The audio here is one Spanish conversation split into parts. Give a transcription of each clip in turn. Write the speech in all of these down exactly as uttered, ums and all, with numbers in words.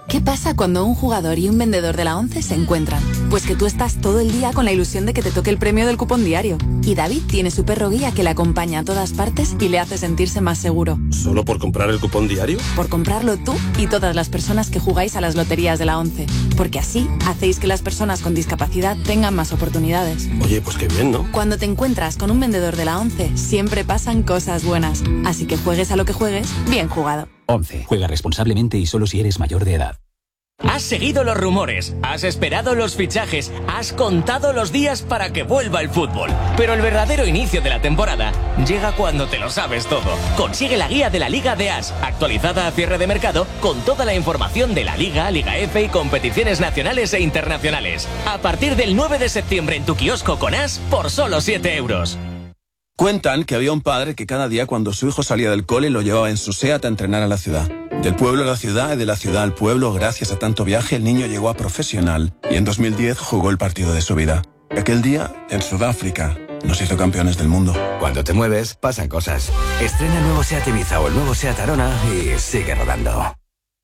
¿Qué pasa cuando un jugador y un vendedor de la ONCE se encuentran? Pues que tú estás todo el día con la ilusión de que te toque el premio del cupón diario. Y David tiene su perro guía que le acompaña a todas partes y le hace sentirse más seguro. ¿Solo por comprar el cupón diario? Por comprarlo tú y todas las personas que jugáis a las loterías de la ONCE. Porque así hacéis que las personas con discapacidad tengan más oportunidades. Oye, pues qué bien, ¿no? Cuando te encuentras con un vendedor de la ONCE, siempre pasan cosas buenas. Así que juegues a lo que juegues, bien jugado. ONCE. Juega responsablemente y solo si eres mayor de edad. Has seguido los rumores, has esperado los fichajes, has contado los días para que vuelva el fútbol. Pero el verdadero inicio de la temporada llega cuando te lo sabes todo. Consigue la guía de la Liga de As, actualizada a cierre de mercado, con toda la información de la Liga, Liga F y competiciones nacionales e internacionales. A partir del nueve de septiembre en tu kiosco con As por solo siete euros. Cuentan que había un padre que cada día cuando su hijo salía del cole lo llevaba en su SEAT a entrenar a la ciudad. Del pueblo a la ciudad y de la ciudad al pueblo, gracias a tanto viaje, el niño llegó a profesional y en dos mil diez jugó el partido de su vida. Aquel día, en Sudáfrica, nos hizo campeones del mundo. Cuando te mueves, pasan cosas. Estrena el nuevo SEAT Ibiza o el nuevo SEAT Arona y sigue rodando.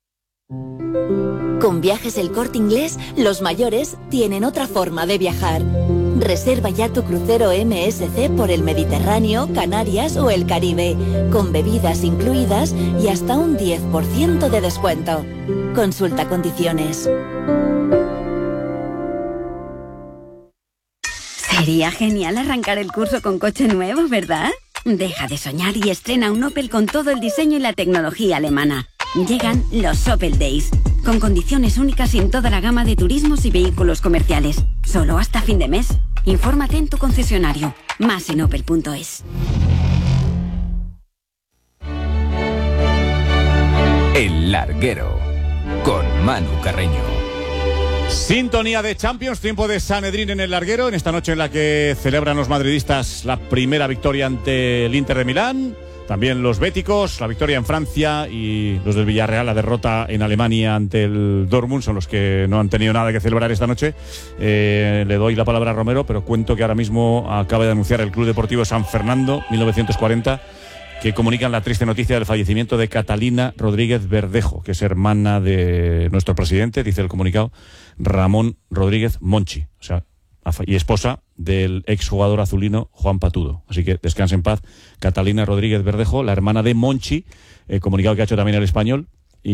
Con Viajes El Corte Inglés, los mayores tienen otra forma de viajar. Reserva ya tu crucero M S C por el Mediterráneo, Canarias o el Caribe, con bebidas incluidas y hasta un diez por ciento de descuento. Consulta condiciones. Sería genial arrancar el curso con coche nuevo, ¿verdad? Deja de soñar y estrena un Opel con todo el diseño y la tecnología alemana. Llegan los Opel Days, con condiciones únicas en toda la gama de turismos y vehículos comerciales. Solo hasta fin de mes. Infórmate en tu concesionario. Más en opel punto es. El Larguero, con Manu Carreño. Sintonía de Champions, tiempo de Sanedrín en el Larguero, en esta noche en la que celebran los madridistas la primera victoria ante el Inter de Milán. También los béticos, la victoria en Francia, y los del Villarreal, la derrota en Alemania ante el Dortmund, son los que no han tenido nada que celebrar esta noche. Eh, le doy la palabra a Romero, pero cuento que ahora mismo acaba de anunciar el Club Deportivo San Fernando, mil novecientos cuarenta, que comunican la triste noticia del fallecimiento de Catalina Rodríguez Verdejo, que es hermana de nuestro presidente, dice el comunicado, Ramón Rodríguez Monchi, o sea, y esposa del exjugador azulino Juan Patudo. Así que descanse en paz Catalina Rodríguez Verdejo, la hermana de Monchi, eh, comunicado que ha hecho también el Español,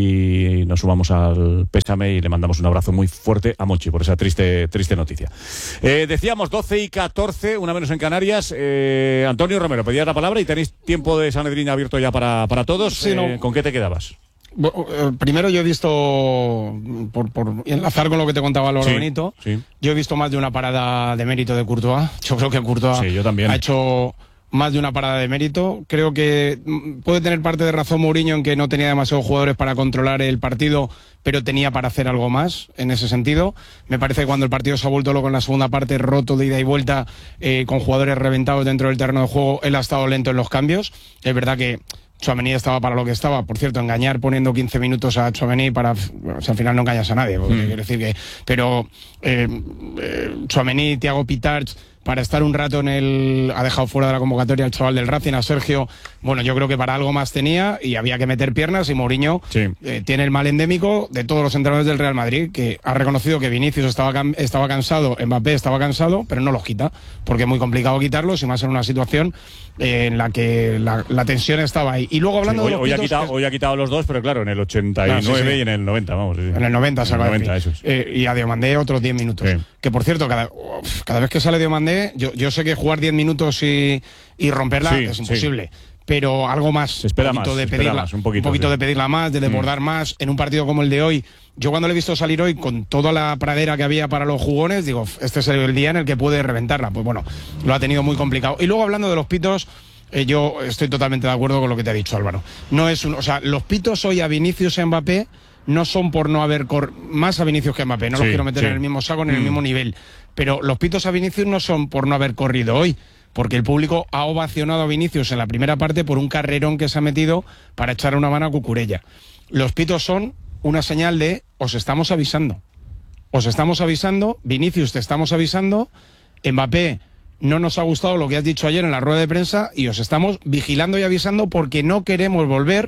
y nos sumamos al pésame y le mandamos un abrazo muy fuerte a Monchi por esa triste triste noticia. Eh, decíamos doce y catorce, una menos en Canarias. Eh, Antonio Romero, pedías la palabra y tenéis tiempo de Sanedrín abierto ya para, para todos. Sí, eh, no. ¿Con qué te quedabas? Bueno, eh, primero yo he visto, por, por enlazar con lo que te contaba Álvaro Sí, Benito, sí. yo he visto más de una parada de mérito de Courtois. Yo creo que Courtois Sí, yo también. ha hecho más de una parada de mérito. Creo que mm, puede tener parte de razón Mourinho en que no tenía demasiados jugadores para controlar el partido, pero tenía para hacer algo más en ese sentido. Me parece que cuando el partido se ha vuelto loco en la segunda parte, roto de ida y vuelta, eh, con jugadores reventados dentro del terreno de juego, él ha estado lento en los cambios. Es verdad que Tchouaméni estaba para lo que estaba. Por cierto, engañar poniendo quince minutos a Tchouaméni para... Bueno, o sea, al final no engañas a nadie, porque Mm. quiero decir que... Pero eh, eh, Tchouaméni, Thiago Pitarch, para estar un rato en el... Ha dejado fuera de la convocatoria al chaval del Racing, a Sergio. Bueno, yo creo que para algo más tenía y había que meter piernas, y Mourinho Sí. eh, tiene el mal endémico de todos los entrenadores del Real Madrid, que ha reconocido que Vinicius estaba, cam- estaba cansado, Mbappé estaba cansado, pero no los quita, porque es muy complicado quitarlos, y más en una situación eh, en la que la, la tensión estaba ahí. Y luego hablando Sí, hoy, de los hoy ha pitos, quitado, que- hoy ha quitado los dos, pero claro, en el ochenta y nueve Ah, sí, sí. y en el noventa, vamos. sí, sí. En el noventa En sacó el de noventa, fin. eso es. Eh, y a Diomandé otros diez minutos. Sí. Que por cierto, cada, uf, cada vez que sale Diomandé, yo, yo sé que jugar diez minutos y, y romperla Sí, es sí. imposible. Pero algo más, Se espera un poquito más, de se espera pedirla, más, un poquito, sí. de pedirla más, de desbordar más, en un partido como el de hoy. Yo cuando le he visto salir hoy con toda la pradera que había para los jugones, digo, este es el día en el que puede reventarla. Pues bueno, lo ha tenido muy complicado. Y luego hablando de los pitos, eh, yo estoy totalmente de acuerdo con lo que te ha dicho Álvaro. No es un, o sea, los pitos hoy a Vinicius y a Mbappé no son por no haber cor más a Vinicius que a Mbappé, no Sí, los quiero meter sí. en el mismo saco ni en el Mm. mismo nivel, pero los pitos a Vinicius no son por no haber corrido hoy, porque el público ha ovacionado a Vinicius en la primera parte por un carrerón que se ha metido para echar una mano a Cucurella. Los pitos son una señal de os estamos avisando, os estamos avisando, Vinicius te estamos avisando, Mbappé no nos ha gustado lo que has dicho ayer en la rueda de prensa y os estamos vigilando y avisando porque no queremos volver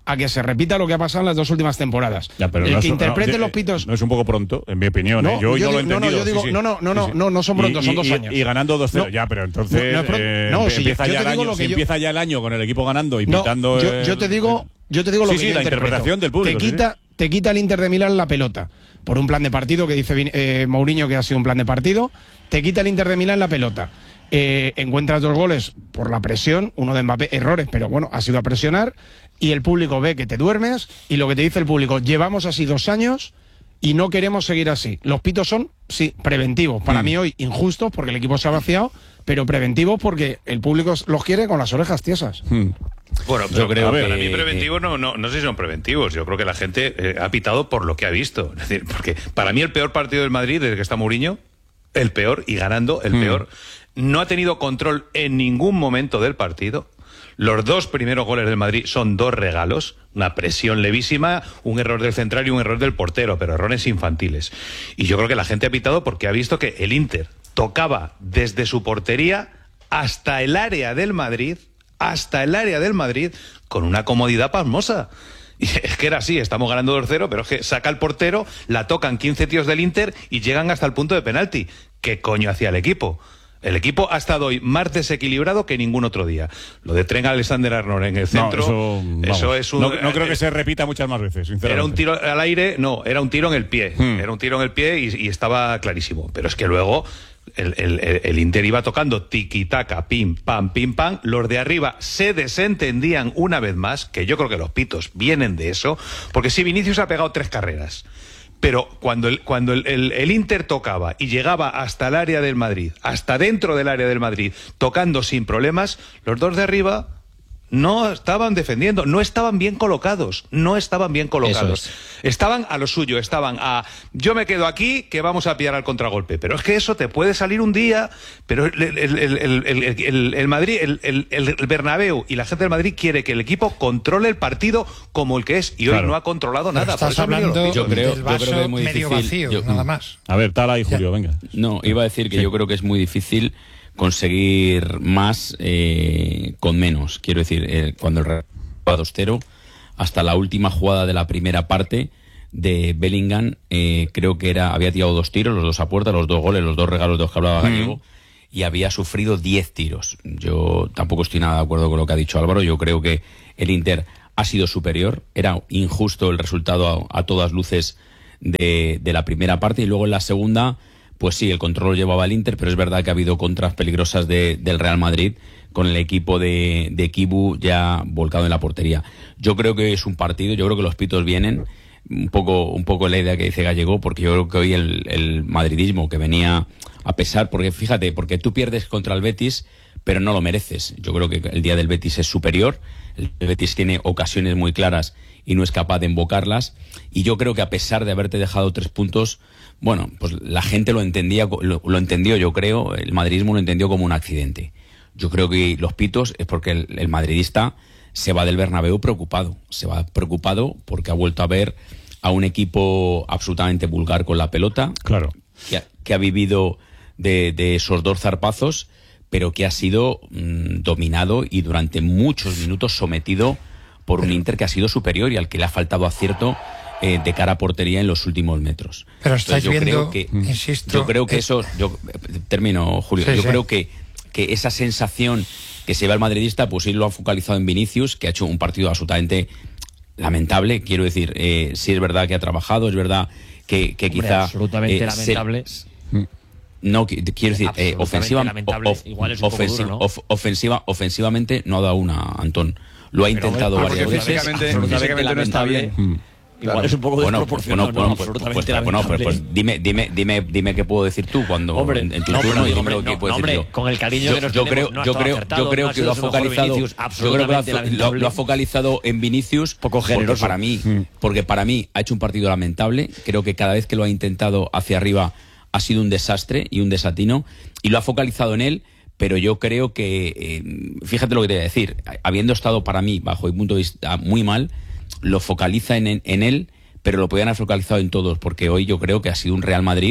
a que se repita lo que ha pasado en las dos últimas temporadas. Ya, pero el no que es, interprete no, los pitos... No es un poco pronto, en mi opinión. No, ¿eh? Yo, yo yo digo, lo he entendido. No, no, yo digo, sí, sí. no, no, no, no, Sí, sí. no, no son pronto, y, son dos y, años. Y ganando dos cero, no, ya, pero entonces no, no, es eh, no, si empieza, yo, ya yo el año, lo que si yo, empieza ya el año con el equipo ganando y no, pitando... Yo, yo te digo, yo te digo lo sí, que sí, yo la interpreto. interpretación del público. Te quita, sí. te quita el Inter de Milán la pelota por un plan de partido que dice eh, Mourinho que ha sido un plan de partido. Te quita el Inter de Milán la pelota. Eh, encuentras dos goles por la presión, uno de Mbappé, errores, pero bueno, ha sido a presionar, y el público ve que te duermes, y lo que te dice el público, llevamos así dos años y no queremos seguir así. Los pitos son, sí, preventivos. Para mm. mí hoy injustos porque el equipo se ha vaciado, pero preventivos porque el público los quiere con las orejas tiesas. Mm. Bueno, pero yo creo a ver, que... para mí preventivos no, no, no sé si son preventivos. Yo creo que la gente eh, ha pitado por lo que ha visto. Es decir, porque para mí el peor partido del Madrid desde que está Mourinho, el peor, y ganando, el mm. peor, no ha tenido control en ningún momento del partido. Los dos primeros goles del Madrid son dos regalos, una presión levísima, un error del central y un error del portero, pero errores infantiles. Y yo creo que la gente ha pitado porque ha visto que el Inter tocaba desde su portería hasta el área del Madrid, hasta el área del Madrid, con una comodidad pasmosa. Y es que era así, estamos ganando dos cero, pero es que saca el portero, la tocan quince tíos del Inter y llegan hasta el punto de penalti. ¿Qué coño hacía el equipo? El equipo ha estado hoy más desequilibrado que ningún otro día. Lo de Trent Alexander-Arnold en el centro, no, eso, eso es un... No, no creo que se repita muchas más veces, sinceramente. Era un tiro al aire, no, era un tiro en el pie. Hmm. Era un tiro en el pie y, y estaba clarísimo. Pero es que luego el, el, el Inter iba tocando tiki-taka, pim, pam, pim, pam. Los de arriba se desentendían una vez más, que yo creo que los pitos vienen de eso, porque si Vinicius ha pegado tres carreras, pero cuando, el, cuando el, el, el Inter tocaba y llegaba hasta el área del Madrid, hasta dentro del área del Madrid, tocando sin problemas, los dos de arriba no estaban defendiendo, no estaban bien colocados, no estaban bien colocados. Es. Estaban a lo suyo, estaban a yo me quedo aquí que vamos a pillar al contragolpe. Pero es que eso te puede salir un día, pero el, el, el, el, el, el, el Madrid, el, el, el Bernabéu y la gente del Madrid quiere que el equipo controle el partido como el que es, y hoy claro. no ha controlado pero nada. Estás por hablando yo creo, del vaso yo creo que es muy medio difícil. vacío, yo, nada más. A ver, tal ahí, Julio, venga. No, iba a decir que sí. Yo creo que es muy difícil conseguir más eh, con menos. Quiero decir, eh, cuando el dos cero, hasta la última jugada de la primera parte de Bellingham, eh, creo que era había tirado dos tiros, los dos a puerta, los dos goles, los dos regalos de los que hablaba Gallego, mm. y había sufrido diez tiros. Yo tampoco estoy nada de acuerdo con lo que ha dicho Álvaro. Yo creo que el Inter ha sido superior. Era injusto el resultado a, a todas luces de, de la primera parte, y luego en la segunda, pues sí, el control lo llevaba el Inter, pero es verdad que ha habido contras peligrosas de, del Real Madrid con el equipo de, de Kibu ya volcado en la portería. Yo creo que es un partido, yo creo que los pitos vienen, un poco, un poco la idea que dice Gallego, porque yo creo que hoy el, el madridismo que venía a pesar, porque fíjate, porque tú pierdes contra el Betis, pero no lo mereces. Yo creo que el día del Betis es superior, el Betis tiene ocasiones muy claras y no es capaz de invocarlas, y yo creo que a pesar de haberte dejado tres puntos, bueno, pues la gente lo entendía, lo, lo entendió, yo creo, el madridismo lo entendió como un accidente. Yo creo que los pitos es porque el, el madridista se va del Bernabéu preocupado, se va preocupado porque ha vuelto a ver a un equipo absolutamente vulgar con la pelota, claro, que ha, que ha vivido de, de esos dos zarpazos, pero que ha sido mmm, dominado y durante muchos minutos sometido por un Inter que ha sido superior y al que le ha faltado acierto Eh, de cara a portería en los últimos metros. Pero estáis Entonces, yo viendo, creo que, insisto... Yo creo que eh, eso... Yo, termino, Julio. Sí, yo sí. creo que, que esa sensación que se lleva el madridista, pues sí lo ha focalizado en Vinicius, que ha hecho un partido absolutamente lamentable. Quiero decir, eh, sí es verdad que ha trabajado, es verdad que, que Hombre, quizá... absolutamente eh, lamentable... Se, no, quiero decir, eh, ofensiva, of, Igual es un ofensiva, poco duro, ¿no? of, ofensiva, ofensivamente no ha dado una, Antón. Lo ha intentado Pero, varias veces. Físicamente, físicamente no está bien. Hmm. Igual claro. Es un poco bueno, desproporcionado, bueno, ¿no? pues, Absolutamente pues, bueno, pues, pues dime, dime, dime, dime qué puedo decir tú cuando hombre, en, en tu no, turno no, y hombre, dime no, qué puedo no, decir hombre, yo. con el cariño yo, que nos yo tenemos, creo, no ha yo estado creo, acertado, yo creo no que lo ha focalizado, Vinicius, yo creo que lo, lo, lo ha focalizado en Vinicius, poco generoso para mí, mm. porque para mí ha hecho un partido lamentable. Creo que cada vez que lo ha intentado hacia arriba ha sido un desastre y un desatino, y lo ha focalizado en él. Pero yo creo que, eh, fíjate lo que te voy a decir, habiendo estado para mí, bajo mi punto de vista, muy mal, lo focaliza en, en él, pero lo podían haber focalizado en todos, porque hoy yo creo que ha sido un Real Madrid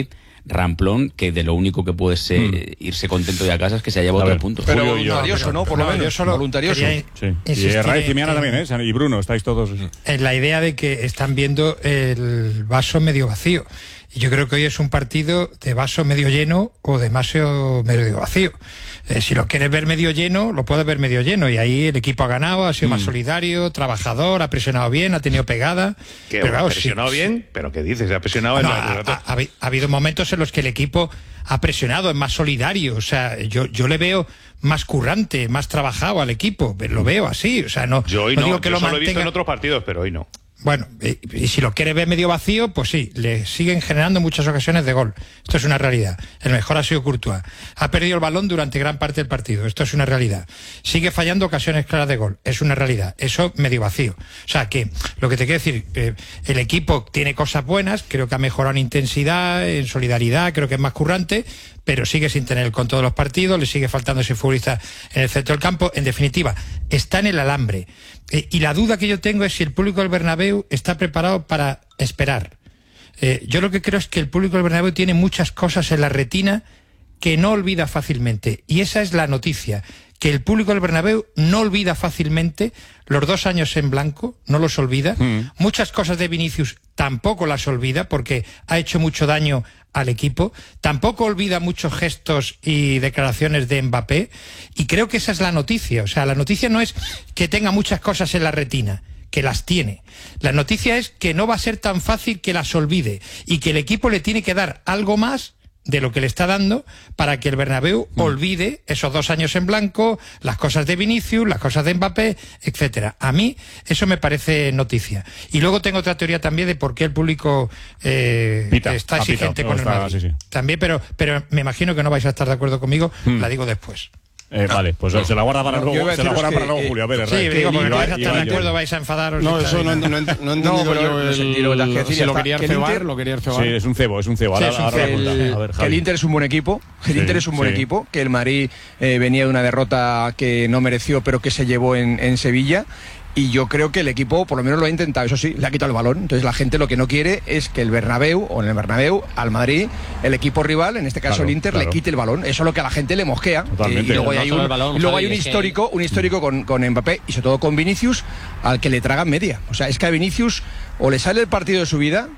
ramplón que de lo único que puede ser, mm. irse contento de a casa es que se haya llevado tres puntos. Pero voluntarioso, ¿no? Por lo menos, solo voluntarioso. Sí. Y Raíz y Miana también, ¿eh? Y Bruno, estáis todos... En la idea de que están viendo el vaso medio vacío. Y yo creo que hoy es un partido de vaso medio lleno o de vaso medio vacío. Eh, si lo quieres ver medio lleno, lo puedes ver medio lleno. Y ahí el equipo ha ganado, ha sido mm. más solidario, trabajador, ha presionado bien, ha tenido pegada. ¿Qué, pero, claro, ¿Ha presionado sí, bien? ¿Pero qué dices? ¿Ha presionado? No, en ha, ha, ha, ha habido momentos en los que el equipo ha presionado, es más solidario. O sea, yo, yo le veo más currante, más trabajado al equipo. Lo veo así. O sea, no, yo hoy no, no, digo que yo lo solo mantenga... he visto en otros partidos, pero hoy no. Bueno, y, y si lo quiere ver medio vacío, pues sí, le siguen generando muchas ocasiones de gol. Esto es una realidad. El mejor ha sido Courtois. Ha perdido el balón durante gran parte del partido. Esto es una realidad. Sigue fallando ocasiones claras de gol. Es una realidad. Eso medio vacío. O sea que, lo que te quiero decir, eh, el equipo tiene cosas buenas, creo que ha mejorado en intensidad, en solidaridad, creo que es más currante, pero sigue sin tener el control de los partidos, le sigue faltando ese futbolista en el centro del campo. En definitiva, está en el alambre. Eh, y la duda que yo tengo es si el público del Bernabéu está preparado para esperar. Eh, yo lo que creo es que el público del Bernabéu tiene muchas cosas en la retina que no olvida fácilmente. Y esa es la noticia, que el público del Bernabéu no olvida fácilmente los dos años en blanco, no los olvida. Mm. Muchas cosas de Vinicius tampoco las olvida porque ha hecho mucho daño al equipo. Tampoco olvida muchos gestos y declaraciones de Mbappé. Y creo que esa es la noticia. O sea, la noticia no es que tenga muchas cosas en la retina, que las tiene. La noticia es que no va a ser tan fácil que las olvide y que el equipo le tiene que dar algo más de lo que le está dando para que el Bernabéu mm. olvide esos dos años en blanco, las cosas de Vinicius, las cosas de Mbappé, etcétera. A mí eso me parece noticia. Y luego tengo otra teoría también de por qué el público eh, Pita, está exigente con está, el Madrid. Sí, sí. También, pero, pero me imagino que no vais a estar de acuerdo conmigo, mm. la digo después. Eh, vale, pues no, se la guarda para no, luego, se la guarda para luego, Julio. A ver, sí, digo, porque no vais a estar de acuerdo, vais a enfadaros. No, eso no, no, no he entendido no, yo el, sentido, el, el, si lo quería cebar, lo quería cebar. Sí, es un cebo, es un cebo. Ahora, sí, es un ahora cebo. El, a ver, que el Inter es un buen equipo, el sí, Inter es un buen sí. equipo, que el Madrid eh, venía de una derrota que no mereció, pero que se llevó en, en Sevilla. Y yo creo que el equipo por lo menos lo ha intentado, eso sí, le ha quitado el balón. Entonces la gente lo que no quiere es que el Bernabéu, o en el Bernabéu, al Madrid, el equipo rival, en este caso claro, el Inter, claro. le quite el balón. Eso es lo que a la gente le mosquea. Totalmente. Y luego no hay un, balón, y luego hay un histórico, un histórico con, con Mbappé y sobre todo con Vinicius, al que le tragan media. O sea, es que a Vinicius o le sale el partido de su vida,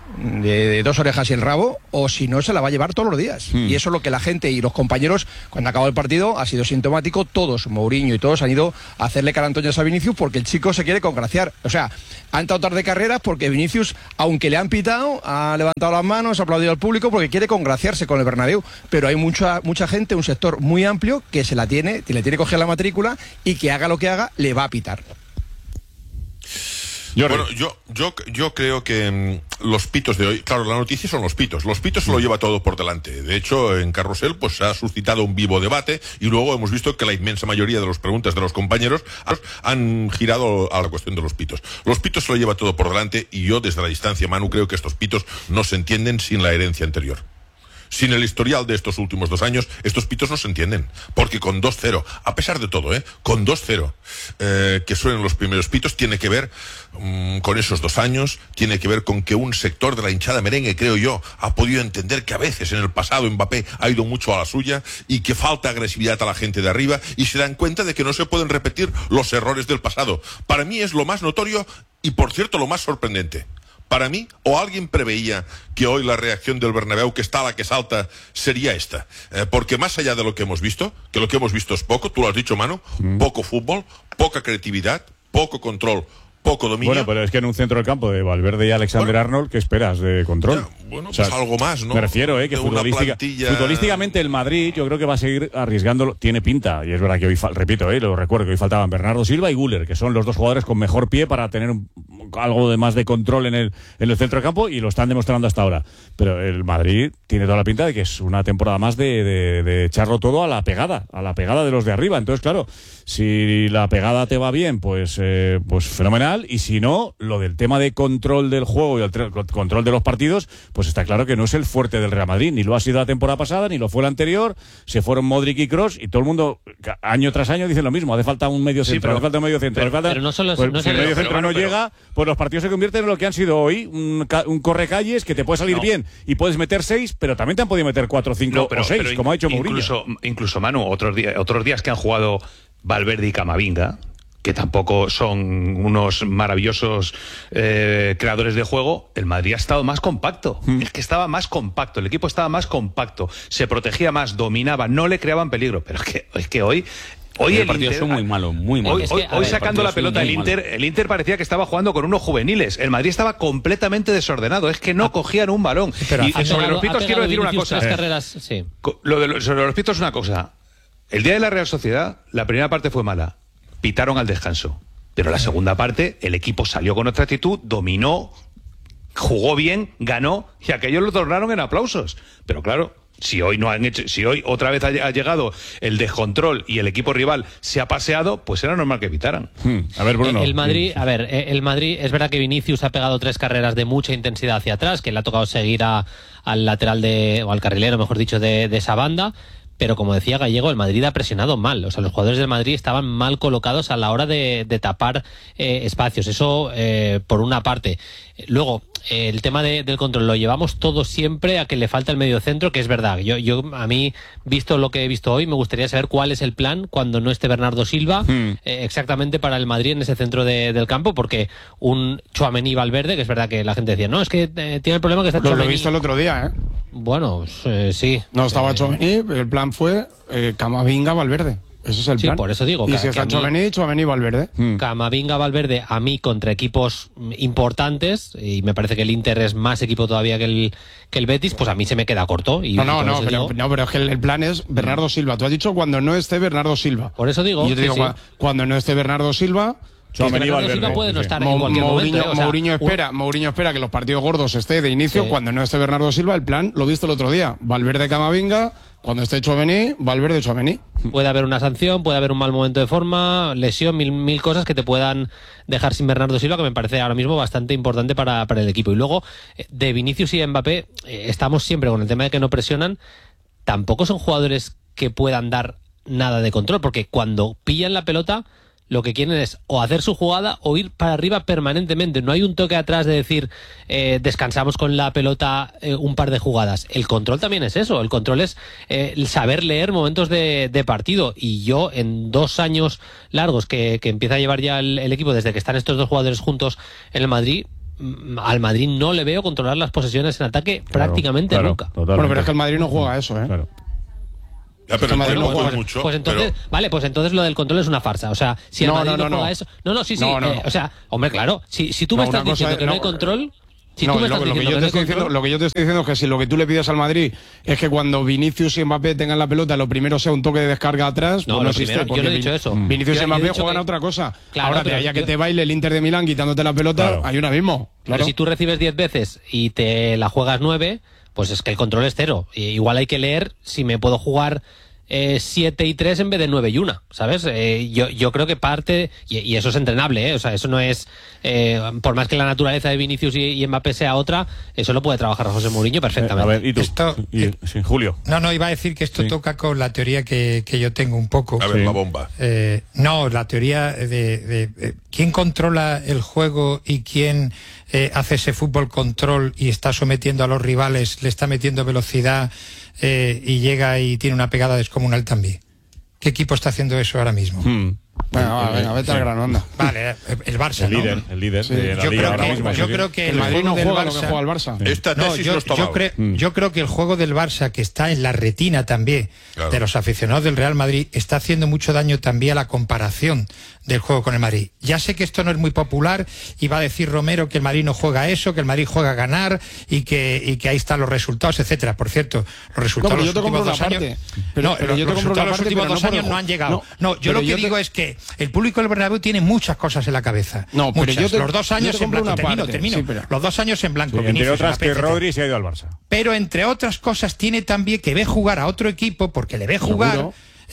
de, de dos orejas y el rabo, o si no se la va a llevar todos los días. Hmm. Y eso es lo que la gente y los compañeros, cuando acabó el partido, ha sido sintomático. Todos, Mourinho y todos, han ido a hacerle carantoñas a Vinicius porque el chico se quiere congraciar. O sea, ha entrado tarde carreras porque Vinicius, aunque le han pitado, ha levantado las manos, ha aplaudido al público porque quiere congraciarse con el Bernabéu. Pero hay mucha mucha gente, un sector muy amplio, que se la tiene, le tiene que coger la matrícula y que haga lo que haga, le va a pitar. Bueno, yo, yo, yo creo que mmm, los pitos de hoy, claro, la noticia son los pitos. Los pitos se lo lleva todo por delante. De hecho, en Carrusel, pues ha suscitado un vivo debate y luego hemos visto que la inmensa mayoría de las preguntas de los compañeros han girado a la cuestión de los pitos. Los pitos se lo lleva todo por delante y yo, desde la distancia, Manu, creo que estos pitos no se entienden sin la herencia anterior. Sin el historial de estos últimos dos años, estos pitos no se entienden. Porque con dos cero, a pesar de todo, ¿eh? Con dos cero, eh, que suenen los primeros pitos, tiene que ver um, con esos dos años, tiene que ver con que un sector de la hinchada merengue, creo yo, ha podido entender que a veces en el pasado Mbappé ha ido mucho a la suya y que falta agresividad a la gente de arriba y se dan cuenta de que no se pueden repetir los errores del pasado. Para mí es lo más notorio y, por cierto, lo más sorprendente. Para mí, o alguien preveía que hoy la reacción del Bernabéu, que está a la que salta, sería esta. Eh, porque más allá de lo que hemos visto, que lo que hemos visto es poco, tú lo has dicho, Manu, mm. poco fútbol, poca creatividad, poco control, poco dominio. Bueno, pero es que en un centro del campo de Valverde y Alexander bueno, Arnold, ¿qué esperas de control? Ya, bueno, o sea, pues algo más, ¿no? Me refiero, ¿eh? Que futbolística, plantilla... futbolísticamente el Madrid yo creo que va a seguir arriesgándolo, tiene pinta, y es verdad que hoy, repito, ¿eh? Lo recuerdo, que hoy faltaban Bernardo Silva y Güler, que son los dos jugadores con mejor pie para tener un, algo de más de control en el, en el centro del campo y lo están demostrando hasta ahora. Pero el Madrid tiene toda la pinta de que es una temporada más de, de, de echarlo todo a la pegada, a la pegada de los de arriba. Entonces, claro, si la pegada te va bien, pues, eh, pues fenomenal, y si no, lo del tema de control del juego y el control de los partidos, pues pues está claro que no es el fuerte del Real Madrid, ni lo ha sido la temporada pasada, ni lo fue la anterior. Se fueron Modric y Kroos y todo el mundo año tras año dice lo mismo, hace falta un medio centro, sí, pero, hace falta un medio centro, pero, hace falta, pero no solo, pues, no si el medio centro no pero, llega, pues los partidos se convierten en lo que han sido hoy, un, un correcalles que te puede salir no. bien y puedes meter seis, pero también te han podido meter cuatro, cinco no, pero, o seis, pero como ha hecho Mourinho. Incluso, incluso Manu, otros días, otros días que han jugado Valverde y Camavinga, que tampoco son unos maravillosos eh, creadores de juego, el Madrid ha estado más compacto. Mm. Es que estaba más compacto, el equipo estaba más compacto, se protegía más, dominaba, no le creaban peligro. Pero es que, es que hoy... Hoy el, el partido Inter, es muy malo, muy malo. Hoy, es hoy, que, hoy ver, sacando el la pelota el Inter, malo. el Inter parecía que estaba jugando con unos juveniles. El Madrid estaba completamente desordenado, es que no cogían un balón. Pero y sobre pegado, los pitos quiero decir una cosa. Carreras, sí. Lo de los, sobre los pitos es una cosa. El día de la Real Sociedad, la primera parte fue mala. Pitaron al descanso. Pero la segunda parte, el equipo salió con otra actitud, dominó, jugó bien, ganó, y aquellos lo tornaron en aplausos. Pero claro, si hoy no han hecho, si hoy otra vez ha llegado el descontrol y el equipo rival se ha paseado, pues era normal que evitaran. Hmm. A ver, Bruno. El Madrid, a ver, el Madrid, es verdad que Vinicius ha pegado tres carreras de mucha intensidad hacia atrás, que le ha tocado seguir a, al lateral de, o al carrilero, mejor dicho, de, de esa banda. Pero como decía Gallego, el Madrid ha presionado mal. O sea, los jugadores del Madrid estaban mal colocados a la hora de, de tapar eh, espacios. Eso eh, por una parte. Luego, eh, el tema de, del control lo llevamos todo siempre a que le falta el medio centro, que es verdad. Yo, yo a mí, visto lo que he visto hoy, me gustaría saber cuál es el plan cuando no esté Bernardo Silva hmm. eh, exactamente para el Madrid en ese centro de, del campo, porque un Tchouaméni Valverde, que es verdad que la gente decía, no, es que eh, tiene el problema que está Tchouaméni. Lo he visto el otro día, ¿eh? Bueno, eh, sí. No estaba eh, Tchouaméni, el plan fue eh, Camavinga Valverde. Ese es el sí, plan. por eso digo. Y si está Tchouaméni, Tchouaméni Valverde. Hmm. Camavinga Valverde a mí contra equipos importantes, y me parece que el Inter es más equipo todavía que el que el Betis, pues a mí se me queda corto. Y, no, no, y no, pero, digo, no, pero es que el, el plan es Bernardo Silva. Tú has dicho cuando no esté Bernardo Silva. Por eso digo. Y yo te sí, digo, sí. cuando no esté Bernardo Silva... Bernardo Silva puede no estar en cualquier Mourinho, momento, ¿eh? O sea, Mourinho espera, un... Mourinho espera que los partidos gordos esté de inicio. Sí. Cuando no esté Bernardo Silva, el plan lo viste el otro día. Valverde Camavinga, cuando esté Tchouaméni, Valverde Tchouaméni. Puede haber una sanción, puede haber un mal momento de forma, lesión, mil, mil cosas que te puedan dejar sin Bernardo Silva, que me parece ahora mismo bastante importante para, para el equipo. Y luego, de Vinicius y Mbappé, eh, estamos siempre con el tema de que no presionan. Tampoco son jugadores que puedan dar nada de control, porque cuando pillan la pelota, lo que quieren es o hacer su jugada o ir para arriba permanentemente. No hay un toque atrás de decir eh, descansamos con la pelota eh, un par de jugadas. El control también es eso. El control es eh, el saber leer momentos de, de partido. Y yo en dos años largos que, que empieza a llevar ya el, el equipo, desde que están estos dos jugadores juntos en el Madrid, al Madrid no le veo controlar las posesiones en ataque claro, prácticamente claro, nunca. Totalmente. Bueno, pero es que el Madrid no juega eso, ¿eh? Claro. Ya, pero Madrid no juega mucho. Pues entonces, pero... vale, pues entonces lo del control es una farsa. O sea, si el no, Madrid no, no, no, juega no. eso. No, no, sí, sí. No, no. Eh, o sea, hombre, claro. Si, si tú no, me estás diciendo es, que no, no hay control. Si no, tú me lo, estás lo, que diciendo yo que te no estoy hay diciendo, control, lo que yo te estoy diciendo es que si lo que tú le pides al Madrid es que cuando Vinicius y Mbappé tengan la pelota, lo primero sea un toque de descarga atrás, no, pues no existe. Primero, yo no he dicho eso. Vinicius yo, y Mbappé juegan que... a otra cosa. Claro, ahora, de ahí a que yo... te baile el Inter de Milán quitándote la pelota, claro. Hay un abismo. Claro. Pero si tú recibes diez veces y te la juegas nueve, pues es que el control es cero. Y igual hay que leer si me puedo jugar Eh, siete y tres en vez de nueve y una, ¿sabes? Eh, yo, yo creo que parte, y, y eso es entrenable, ¿eh? O sea, eso no es, eh, por más que la naturaleza de Vinicius y, y Mbappé sea otra, eso lo puede trabajar José Mourinho perfectamente. Eh, a ver, ¿y tú? Esto, y, sí, Julio. No, no, iba a decir que esto sí. toca con la teoría que, que yo tengo un poco. A ver, sí. la bomba. Eh, no, la teoría de, de, de quién controla el juego y quién eh, hace ese fútbol control y está sometiendo a los rivales, le está metiendo velocidad eh, y llega y tiene una pegada descomunal también. ¿Qué equipo está haciendo eso ahora mismo? Hmm. Bueno, va, venga, vete sí. al grano, anda. Vale, el Barça, el líder, ¿no? el líder sí. de la yo Liga creo ahora que, mismo. Yo sí. creo que el, el Madrid no juega lo que juega el Barça. Sí. Esta no, tesis yo, lo yo, creo, mm. yo creo que el juego del Barça, que está en la retina también claro. de los aficionados del Real Madrid, está haciendo mucho daño también a la comparación del juego con el Madrid. Ya sé que esto no es muy popular y va a decir Romero que el Madrid no juega eso, que el Madrid juega a ganar y que, y que ahí están los resultados, etcétera. Por cierto, los resultados no, los últimos dos años, pero, no, pero los, yo te resultados la los parte, últimos dos no años por... no han llegado. No, no yo lo que yo digo te... es que el público del Bernabéu tiene muchas cosas en la cabeza. No, muchas. pero yo te, los dos años en blanco. Termino, termino. Sí, pero... Los dos años en blanco. Sí, entre otras que Rodri se ha ido al Barça. Pero entre otras cosas tiene también que ve jugar a otro equipo porque le ve jugar.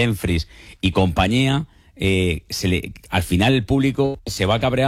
Dumfries y compañía, eh, se le, al final el público se va cabreado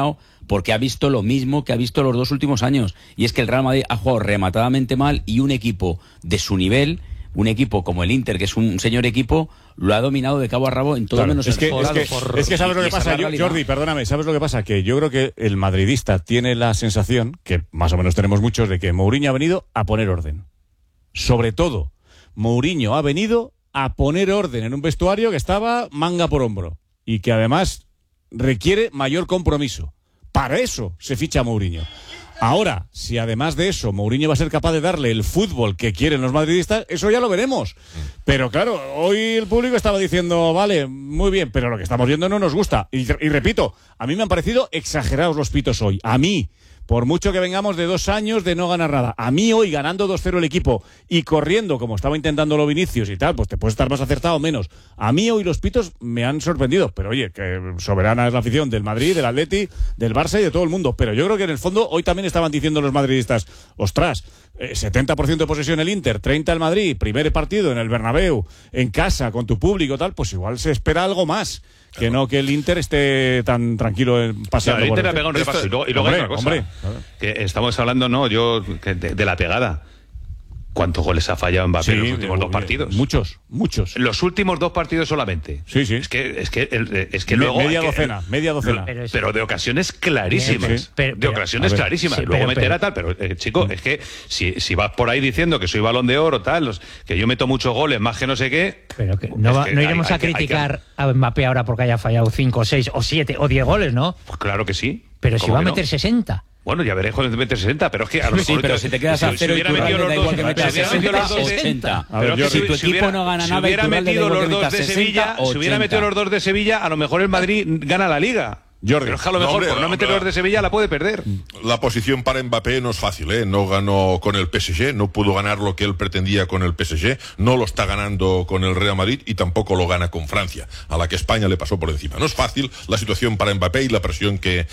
porque ha visto lo mismo que ha visto los dos últimos años, y es que el Real Madrid ha jugado rematadamente mal y un equipo de su nivel, un equipo como el Inter, que es un señor equipo, lo ha dominado de cabo a rabo en todo claro, menos es que, el es que, por, es que sabes lo que y pasa, yo, Jordi, perdóname, ¿sabes lo que pasa? Que yo creo que el madridista tiene la sensación, que más o menos tenemos muchos, de que Mourinho ha venido a poner orden. Sobre todo, Mourinho ha venido a poner orden en un vestuario que estaba manga por hombro y que además requiere mayor compromiso. Para eso se ficha a Mourinho. Ahora, si además de eso Mourinho va a ser capaz de darle el fútbol que quieren los madridistas, eso ya lo veremos. Pero claro, hoy el público estaba diciendo, vale, muy bien, pero lo que estamos viendo no nos gusta. Y, y repito, a mí me han parecido exagerados los pitos hoy. A mí, por mucho que vengamos de dos años de no ganar nada, a mí hoy ganando dos cero el equipo y corriendo como estaba intentándolo Vinicius y tal, pues te puedes estar más acertado o menos. A mí hoy los pitos me han sorprendido, pero oye, que soberana es la afición del Madrid, del Atleti, del Barça y de todo el mundo. Pero yo creo que en el fondo hoy también estaban diciendo los madridistas, ostras, eh, setenta por ciento de posesión el Inter, treinta el Madrid, primer partido en el Bernabéu, en casa, con tu público tal, pues igual se espera algo más. Que no que el Inter esté tan tranquilo paseando. No, el Inter por ha pegado un repaso. Y luego, y luego hombre, hay otra cosa. Hombre. Que estamos hablando, no, yo, que de, de la pegada. ¿Cuántos goles ha fallado Mbappé Sí, en los últimos de- dos partidos? Muchos, muchos. Los últimos dos partidos solamente. Sí, sí. Es que, es que, el- es que Me- luego. media hay que- docena, media docena. Pero, pero de ocasiones clarísimas. Sí, pero- de pero- ocasiones a ver, clarísimas. sí, luego pero- meter pero- a tal, pero eh, chico, es que si, si vas por ahí diciendo que soy balón de oro, tal, los- que yo meto muchos goles, más que no sé qué. Pero que no, es va- que no hay- iremos hay a que- hay que- criticar a Mbappé ahora porque haya fallado cinco, seis o siete o diez goles, ¿no? Pues claro que sí. Pero si ¿Cómo va a que no? meter sesenta. Bueno, ya veré cuando mete sesenta, pero es que a lo Sí, mejor pero si te quedas a si cero y hubiera Iturralde, metido los da dos, igual que metas si hubiera metido los dos de- ochenta. pero A ver, que si tu si equipo hubiera- no gana si nada, hubiera Iturralde, da metido igual los que dos metas de sesenta, Sevilla, si hubiera ochenta. metido los dos de Sevilla, a lo mejor el Madrid gana la Liga. Jordi. Pero es que a lo No, mejor hombre, por no meter hombre. los de Sevilla la puede perder. La posición para Mbappé no es fácil, ¿eh? No ganó con el P S G, no pudo ganar lo que él pretendía con el P S G, no lo está ganando con el Real Madrid y tampoco lo gana con Francia, a la que España le pasó por encima. No es fácil la situación para Mbappé y la presión que,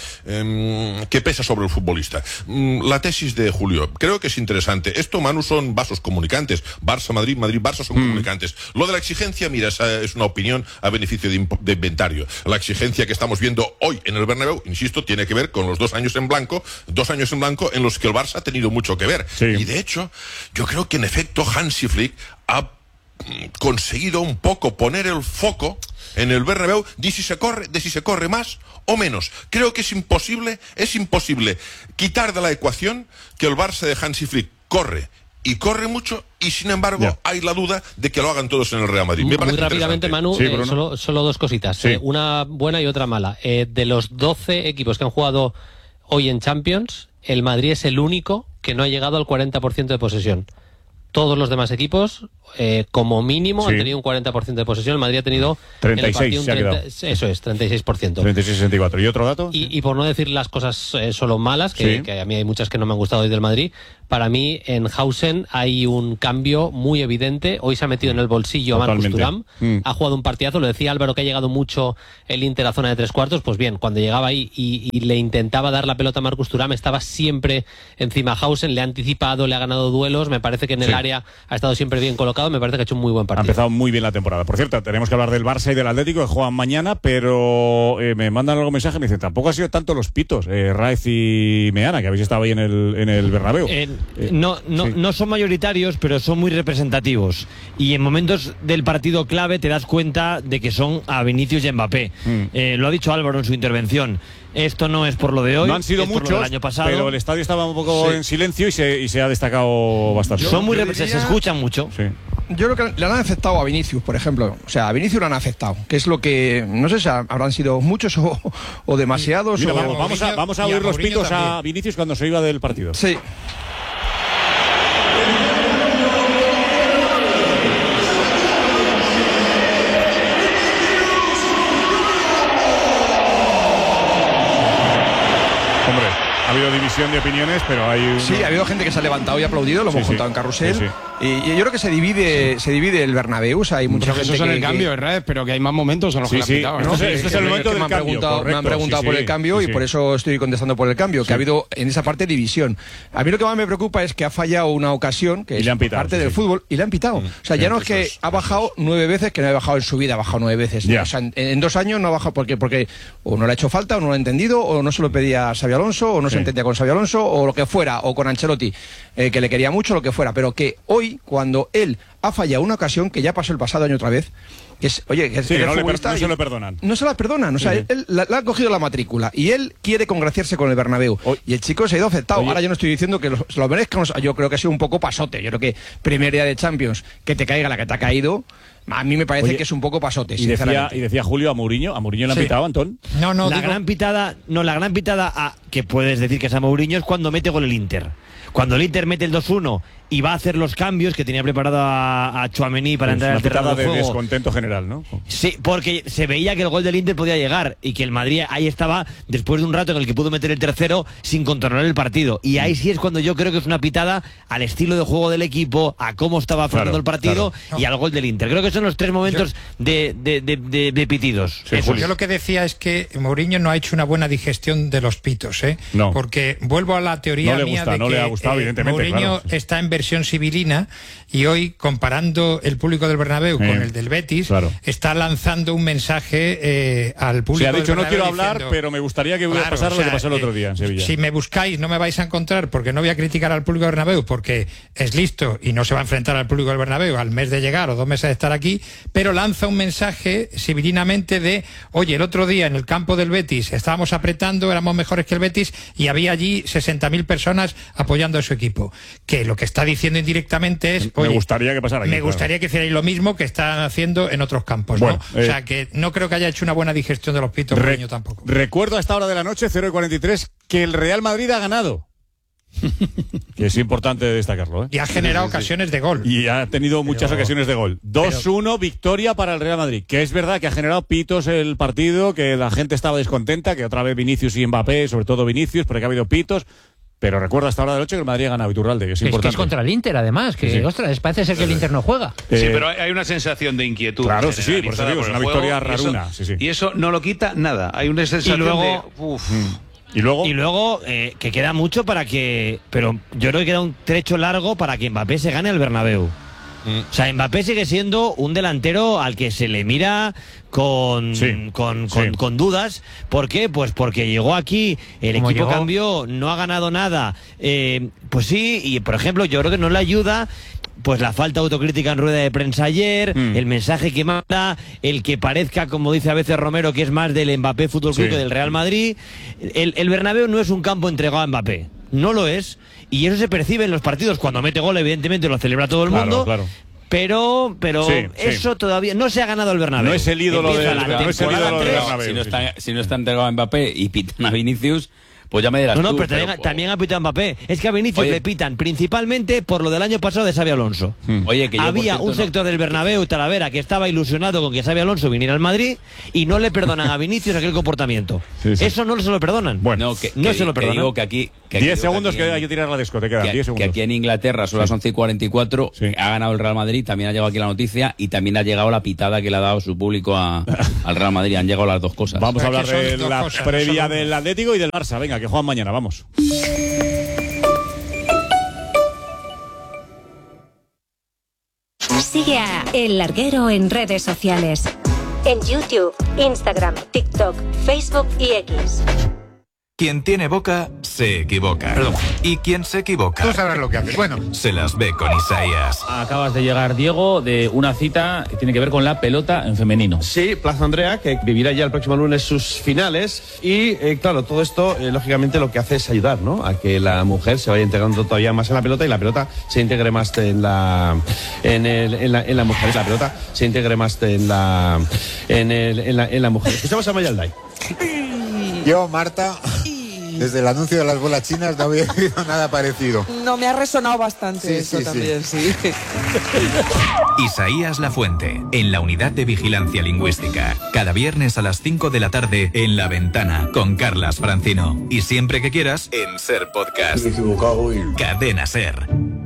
em, que pesa sobre el futbolista. Mm, La tesis de Julio, creo que es interesante. Esto, Manu, son vasos comunicantes. Barça, Madrid, Madrid, Barça son comunicantes. Lo de la exigencia, mira, esa es una opinión a beneficio de, imp- de inventario. La exigencia que estamos viendo hoy en el Bernabéu, insisto, tiene que ver con los dos años en blanco, dos años en blanco en los que el Barça ha tenido mucho que ver. Y de hecho, yo creo que en efecto Hansi Flick ha mm, conseguido un poco poner el foco en el Bernabéu de si se corre, de si se corre más o menos. Creo que es imposible, es imposible quitar de la ecuación que el Barça de Hansi Flick corre y corre mucho y sin embargo Ya. hay la duda de que lo hagan todos en el Real Madrid. Me Muy parece rápidamente, interesante. Manu, eh, solo, solo dos cositas. Sí. Eh, una buena y otra mala. Eh, de los doce equipos que han jugado hoy en Champions, el Madrid es el único que no ha llegado al cuarenta por ciento de posesión. Todos los demás equipos, eh, como mínimo, Sí. han tenido un cuarenta por ciento de posesión. El Madrid ha tenido treinta y en el seis partido un se ha treinta quedado. eso es, treinta y seis por ciento. treinta y seis sesenta y cuatro. ¿Y otro dato? Y, y por no decir las cosas eh, solo malas, que, Sí. que a mí hay muchas que no me han gustado hoy del Madrid, para mí en Hausen hay un cambio muy evidente. Hoy se ha metido en el bolsillo a Marcus Totalmente. Thuram, Mm. ha jugado un partidazo. Lo decía Álvaro que ha llegado mucho el Inter a zona de tres cuartos. Pues bien, cuando llegaba ahí y, y le intentaba dar la pelota a Marcus Thuram, estaba siempre encima Hausen, le ha anticipado, le ha ganado duelos. Me parece que en el Sí. área ha estado siempre bien colocado. Me parece que ha hecho un muy buen Ha partido. empezado muy bien la temporada. Por cierto, tenemos que hablar del Barça y del Atlético que juegan mañana, pero eh, me mandan algún mensaje y me dicen, tampoco ha sido tanto los pitos, eh, Raez y Meana, que habéis estado ahí en el, en el Bernabéu. Eh, Eh, no, no, sí. no son mayoritarios, pero son muy representativos. Y en momentos del partido clave te das cuenta de que son a Vinicius y Mbappé. Mm. Eh, lo ha dicho Álvaro en su intervención. Esto no es por lo de hoy, No han sido es por lo muchos, del año pasado. pero el estadio estaba un poco Sí. en silencio y se, y se ha destacado bastante. Son muy yo repre- se diría- escuchan mucho. Sí. Yo creo que le han aceptado a Vinicius, por ejemplo. O sea, a Vinicius lo han aceptado, que es lo que, no sé si habrán sido muchos o, o demasiados. Mira, o- vamos, vamos a, vamos a y a oír los Mourinho pitos a también. Vinicius cuando se iba del partido. Sí. Hombre, ha habido división de opiniones, pero hay un... Sí, ha habido gente que se ha levantado y ha aplaudido, lo hemos sí, contado sí. en Carrusel. Sí, sí. Y, y yo creo que se divide se divide el Bernabéu. O sea, hay mucha gente son que, el cambio, que... ¿verdad? Pero que hay más momentos en los Sí, que sí. la pitado, ¿no? Este es- este es el Que- momento que del me han cambio, preguntado, correcto, me han preguntado sí, por sí, el cambio sí, y sí. por eso estoy contestando por el cambio, que Sí. ha habido en esa parte división. A mí lo que más me preocupa es que ha fallado una ocasión, que Y es le han pitado, parte sí, del sí. fútbol, y le han pitado. O sea, sí, ya no es eso que es, ha bajado nueve veces, que no ha bajado en su vida, ha bajado nueve veces. Ya. O sea, en, en dos años no ha bajado porque, porque o no le ha hecho falta, o no lo ha entendido, o no se lo pedía a Xabi Alonso, o no Sí. se entendía con Xabi Alonso, o lo que fuera, o con Ancelotti, eh, que le quería mucho, lo que fuera. Pero que hoy, cuando él ha fallado una ocasión, que ya pasó el pasado año otra vez, que es, oye, que Sí, eres no, le per- futbolista no y- se lo perdonan. no se las perdonan, o sea, Sí. él, él la- le ha cogido la matrícula y él quiere congraciarse con el Bernabéu. Y el chico se ha ido afectado. Oye. Ahora yo no estoy diciendo que lo, se lo merezcan, o sea, yo creo que ha sido un poco pasote. Yo creo que primer día de Champions, que te caiga la que te ha caído, a mí me parece Oye, que es un poco pasote, Y decía, sinceramente. y decía Julio a Mourinho, a Mourinho le han Sí. pitado, Antón. No, no, la digo- gran pitada, no, la gran pitada a, que puedes decir que es a Mourinho es cuando mete gol el Inter. Cuando el Inter mete el dos uno y va a hacer los cambios que tenía preparado a, a Tchouaméni para Es entrar una al terreno pitada de de juego. descontento general, ¿no? Sí, porque se veía que el gol del Inter podía llegar y que el Madrid ahí estaba después de un rato en el que pudo meter el tercero sin controlar el partido. Y ahí sí es cuando yo creo que es una pitada al estilo de juego del equipo, a cómo estaba afrontando Claro, el partido claro. y al gol del Inter. Creo que son los tres momentos de, de, de, de- de pitidos. Eso. Yo lo que decía es que Mourinho no ha hecho una buena digestión de los pitos, ¿eh? No. Porque vuelvo a la teoría No le mía gusta, de no que le ha gustado, eh, evidentemente, Mourinho claro, sí. está en versión sibilina y hoy, comparando el público del Bernabéu Eh, con el del Betis, claro. está lanzando un mensaje eh, al público Se ha del dicho, no Bernabéu quiero hablar, diciendo, pero me gustaría que hubiera Claro, pasado o lo que sea, pasó el otro eh, día en Sevilla. Si me buscáis no me vais a encontrar porque no voy a criticar al público del Bernabéu porque es listo y no se va a enfrentar al público del Bernabéu al mes de llegar o dos meses de estar aquí, pero lanza un mensaje sibilinamente de, oye, el otro día en el campo del Betis estábamos apretando, éramos mejores que el Betis y había allí sesenta mil personas apoyando a su equipo. Que lo que está diciendo indirectamente es, Me oye, gustaría que pasara aquí, me claro. gustaría que hicierais lo mismo que están haciendo en otros campos, Bueno, ¿no? eh, o sea, que no creo que haya hecho una buena digestión de los pitos Re- Mourinho tampoco. Recuerdo a esta hora de la noche, cero y cuarenta y tres, que el Real Madrid ha ganado. Que es importante destacarlo, ¿eh? Y ha generado ocasiones de gol. Y ha tenido muchas Pero- ocasiones de gol. dos uno, victoria para el Real Madrid. Que es verdad que ha generado pitos el partido, que la gente estaba descontenta, que otra vez Vinicius y Mbappé, sobre todo Vinicius, porque ha habido pitos. Pero recuerda hasta ahora de la noche que el Madrid ha ganado, Iturralde, que es Es que importante. es contra el Inter, además, que, Sí, sí. ostras, parece ser que el Inter no juega. Sí, Eh, pero hay hay una sensación de inquietud. Claro, sí, sí, por eso generalizada digo, es el una juego, victoria y eso- raruna, sí, sí. Y eso no lo quita nada. Hay una sensación Y luego- de... uf. Y luego, Y luego eh, que queda mucho para que... Pero yo creo que queda un trecho largo para que Mbappé se gane al Bernabéu. O sea, Mbappé sigue siendo un delantero al que se le mira con, Sí, con, con, sí. con dudas. ¿Por qué? Pues porque llegó aquí, el Como equipo llegó- cambió, no ha ganado nada. Eh, pues sí, y por ejemplo, yo creo que no le ayuda pues la falta de autocrítica en rueda de prensa ayer, Mm. el mensaje que manda, el que parezca, como dice a veces Romero, que es más del Mbappé Fútbol Club Sí. que del Real Madrid. El, el Bernabéu no es un campo entregado a Mbappé. No lo es. Y eso se percibe en los partidos. Cuando mete gol, evidentemente lo celebra todo el Claro, mundo. claro. Pero, pero Sí, sí. eso todavía no se ha ganado el Bernabéu. No es el ídolo Empieza del- la no es el temporada ídolo del tres. Bernabéu. Si no, sí, está, si no está entregado a Mbappé y pitan a Vinicius, pues ya me dirás No, no, tú, pero también, también ha pitado a Mbappé. Es que a Vinicius Oye. le pitan principalmente por lo del año pasado de Xabi Alonso. Oye, que yo, por Había cierto, un no- sector del Bernabéu, Talavera, que estaba ilusionado con que Xabi Alonso viniera al Madrid y no le perdonan a Vinicius aquel comportamiento. Sí, sí. Eso no se lo perdonan. Bueno, No, que, No que- se lo que perdonan. digo que aquí... que aquí- diez digo segundos aquí que en- hay que tirar la discoteca. que, diez que segundos. aquí en Inglaterra son las once y cuarenta y cuatro, Sí. ha ganado el Real Madrid, también ha llegado aquí la noticia y también ha llegado la pitada que le ha dado su público a- al Real Madrid. Han llegado las dos cosas. Vamos a Pero hablar es que son de dos la cosas, no previa solo una. del Atlético y del Barça. Venga, que juegan mañana, vamos. Sigue a El Larguero en redes sociales. En YouTube, Instagram, TikTok, Facebook y X. Quien tiene boca, se equivoca. Y quien se equivoca, Tú sabrás lo que haces. Bueno, se las ve con Isaías. Acabas de llegar, Diego, de una cita que tiene que ver con la pelota en femenino. Sí, Plaza Andrea, que vivirá ya el próximo lunes sus finales. Y, eh, claro, todo esto, eh, lógicamente, lo que hace es ayudar, ¿no? A que la mujer se vaya integrando todavía más en la pelota y la pelota se integre más en la, en el, en la, en la mujer. La pelota se integre más en la, en el, en la, en la mujer. Escuchamos a Mayalday. Yo, Marta, Desde el anuncio de las bolas chinas no había oído nada parecido. No, me ha resonado bastante Sí, eso sí, también, sí. Isaías Lafuente, en la Unidad de Vigilancia Lingüística. Cada viernes a las cinco de la tarde en La Ventana con Carlas Francino. Y siempre que quieras en Ser Podcast. Me he equivocado y... Cadena Ser.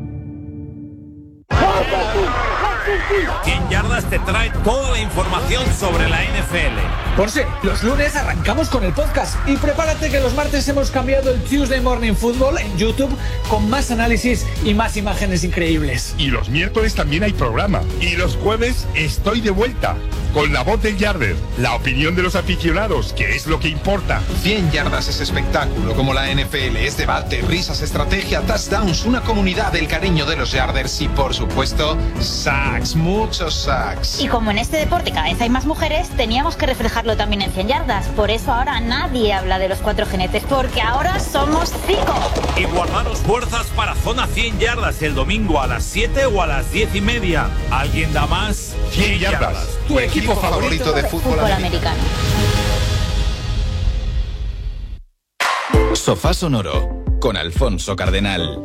cien yardas te trae toda la información sobre la N F L. Ponce, los lunes arrancamos con el podcast y prepárate que los martes hemos cambiado el Tuesday Morning Football en YouTube con más análisis y más imágenes increíbles. Y los miércoles también hay programa. Y los jueves estoy de vuelta con la voz del Yarder, la opinión de los aficionados, que es lo que importa. cien yardas es espectáculo, como la N F L es debate, risas, estrategia, touchdowns, una comunidad del cariño de los Yarders y, por supuesto, sacks, muchos sacks. Y como en este deporte cada vez hay más mujeres, teníamos que reflejarlo también en cien yardas. Por eso ahora nadie habla de los cuatro jinetes, porque ahora somos cinco. Y guardaros fuerzas para Zona cien yardas el domingo a las siete o a las diez y media. ¿Alguien da más? cien yardas, tu equipo favorito de fútbol, fútbol americano. Sofá Sonoro con Alfonso Cardenal.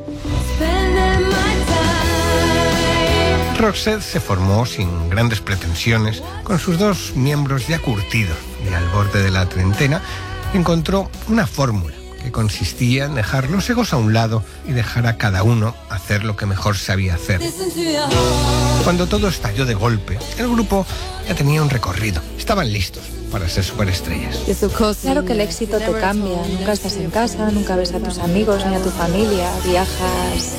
Roxette se formó sin grandes pretensiones, con sus dos miembros ya curtidos y al borde de la treintena, encontró una fórmula que consistía en dejar los egos a un lado y dejar a cada uno hacer lo que mejor sabía hacer. Cuando todo estalló de golpe, el grupo ya tenía un recorrido, estaban listos para ser superestrellas. Claro que el éxito te cambia, nunca estás en casa, nunca ves a tus amigos ni a tu familia, viajas...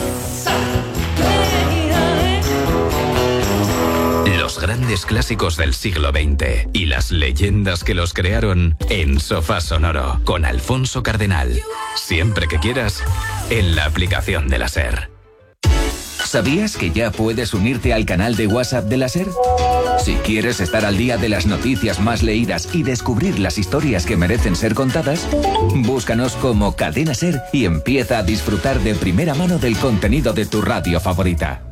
Los grandes clásicos del siglo veinte y las leyendas que los crearon en Sofá Sonoro con Alfonso Cardenal. Siempre que quieras, en la aplicación de la SER. ¿Sabías que ya puedes unirte al canal de WhatsApp de la SER? Si quieres estar al día de las noticias más leídas y descubrir las historias que merecen ser contadas, búscanos como Cadena SER y empieza a disfrutar de primera mano del contenido de tu radio favorita.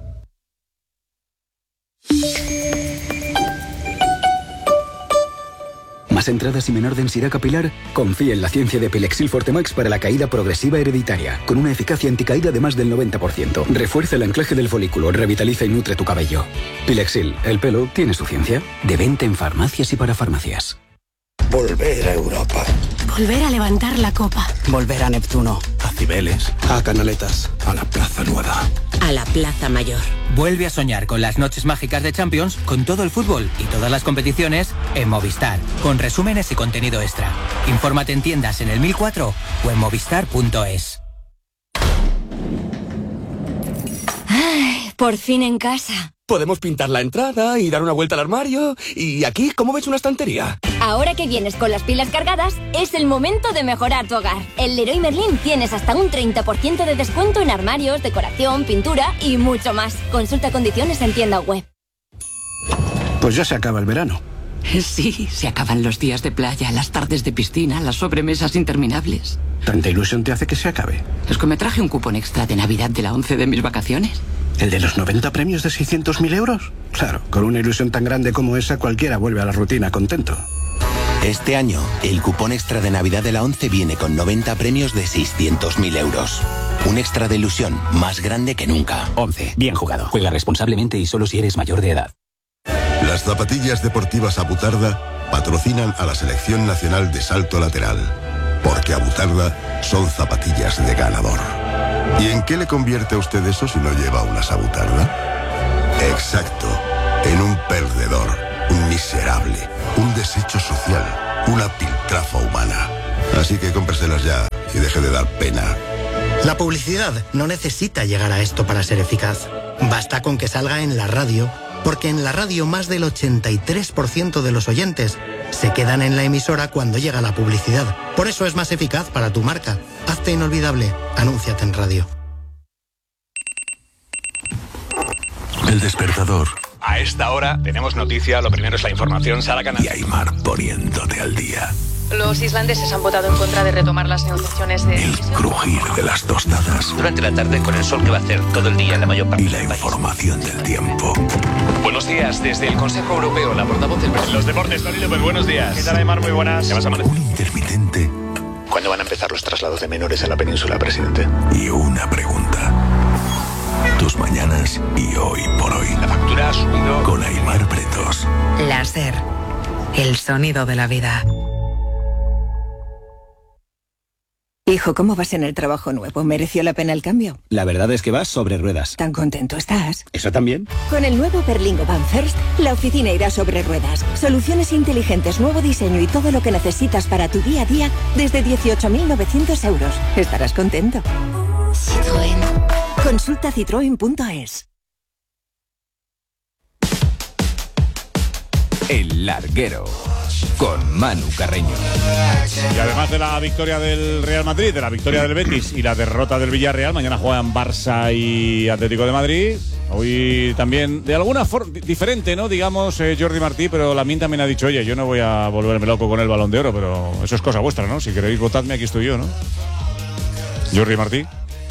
¿Más entradas y menor densidad capilar? Confía en la ciencia de Pilexil Fortemax para la caída progresiva hereditaria, con una eficacia anticaída de más del noventa por ciento. Refuerza el anclaje del folículo, revitaliza y nutre tu cabello. Pilexil, el pelo tiene su ciencia. De venta en farmacias y para farmacias. Volver a Europa. Volver a levantar la copa. Volver a Neptuno. A Cibeles. A Canaletas. A la Plaza Nueva. A la Plaza Mayor. Vuelve a soñar con las noches mágicas de Champions, con todo el fútbol y todas las competiciones en Movistar, con resúmenes y contenido extra. Infórmate en tiendas en el mil cuatro o en movistar punto es. Ay, por fin en casa. Podemos pintar la entrada y dar una vuelta al armario. ¿Y aquí cómo ves una estantería? Ahora que vienes con las pilas cargadas, es el momento de mejorar tu hogar. En Leroy Merlin tienes hasta un treinta por ciento de descuento en armarios, decoración, pintura y mucho más. Consulta condiciones en tienda web. Pues ya se acaba el verano. Sí, se acaban los días de playa, las tardes de piscina, las sobremesas interminables. ¿Tanta ilusión te hace que se acabe? Es que me traje un cupón extra de Navidad de la once de mis vacaciones. ¿El de los noventa premios de seiscientos mil euros? Claro, con una ilusión tan grande como esa, cualquiera vuelve a la rutina contento. Este año, el cupón extra de Navidad de la once viene con noventa premios de seiscientos mil euros. Un extra de ilusión más grande que nunca. once. Bien jugado. Juega responsablemente y solo si eres mayor de edad. Las zapatillas deportivas Abutarda patrocinan a la Selección Nacional de Salto Lateral. Porque Abutarda son zapatillas de ganador. ¿Y en qué le convierte a usted eso si no lleva una Abutarda? Exacto, en un perdedor, un miserable, un desecho social, una piltrafa humana. Así que cómpreselas ya y deje de dar pena. La publicidad no necesita llegar a esto para ser eficaz. Basta con que salga en la radio, porque en la radio más del ochenta y tres por ciento de los oyentes se quedan en la emisora cuando llega la publicidad. Por eso es más eficaz para tu marca. Hazte inolvidable. Anúnciate en radio. El despertador. A esta hora tenemos noticia. Lo primero es la información. Sara Canal. Y Aymar poniéndote al día. Los islandeses han votado en contra de retomar las negociaciones de... El crujir de las tostadas. Durante la tarde, con el sol que va a hacer todo el día en la mayor parte y la del país. Información del tiempo. Buenos días, desde el Consejo Europeo, la portavoz del... Los deportes, Tony López, buenos días. ¿Qué tal, Aymar? Muy buenas. ¿Qué vas a amanecer? Un intermitente ¿Cuándo van a empezar los traslados de menores a la península, presidente? Y una pregunta. Tus mañanas y hoy por hoy. La factura ha subido. Con Aimar Pretos. Láser. El sonido de la vida. Hijo, ¿cómo vas en el trabajo nuevo? ¿Mereció la pena el cambio? La verdad es que vas sobre ruedas. ¿Tan contento estás? ¿Eso también? Con el nuevo Berlingo Van First, la oficina irá sobre ruedas. Soluciones inteligentes, nuevo diseño y todo lo que necesitas para tu día a día desde dieciocho mil novecientos euros. Estarás contento. Citroën. Consulta citroen punto es. El Larguero, con Manu Carreño. Y además de la victoria del Real Madrid, de la victoria del Betis y la derrota del Villarreal, mañana juegan Barça y Atlético de Madrid. Hoy también, de alguna forma diferente, ¿no? Digamos, eh, Jordi Martí, pero Lamine también ha dicho, oye, yo no voy a volverme loco con el Balón de Oro, pero eso es cosa vuestra, ¿no? Si queréis votadme, aquí estoy yo, ¿no? Jordi Martí.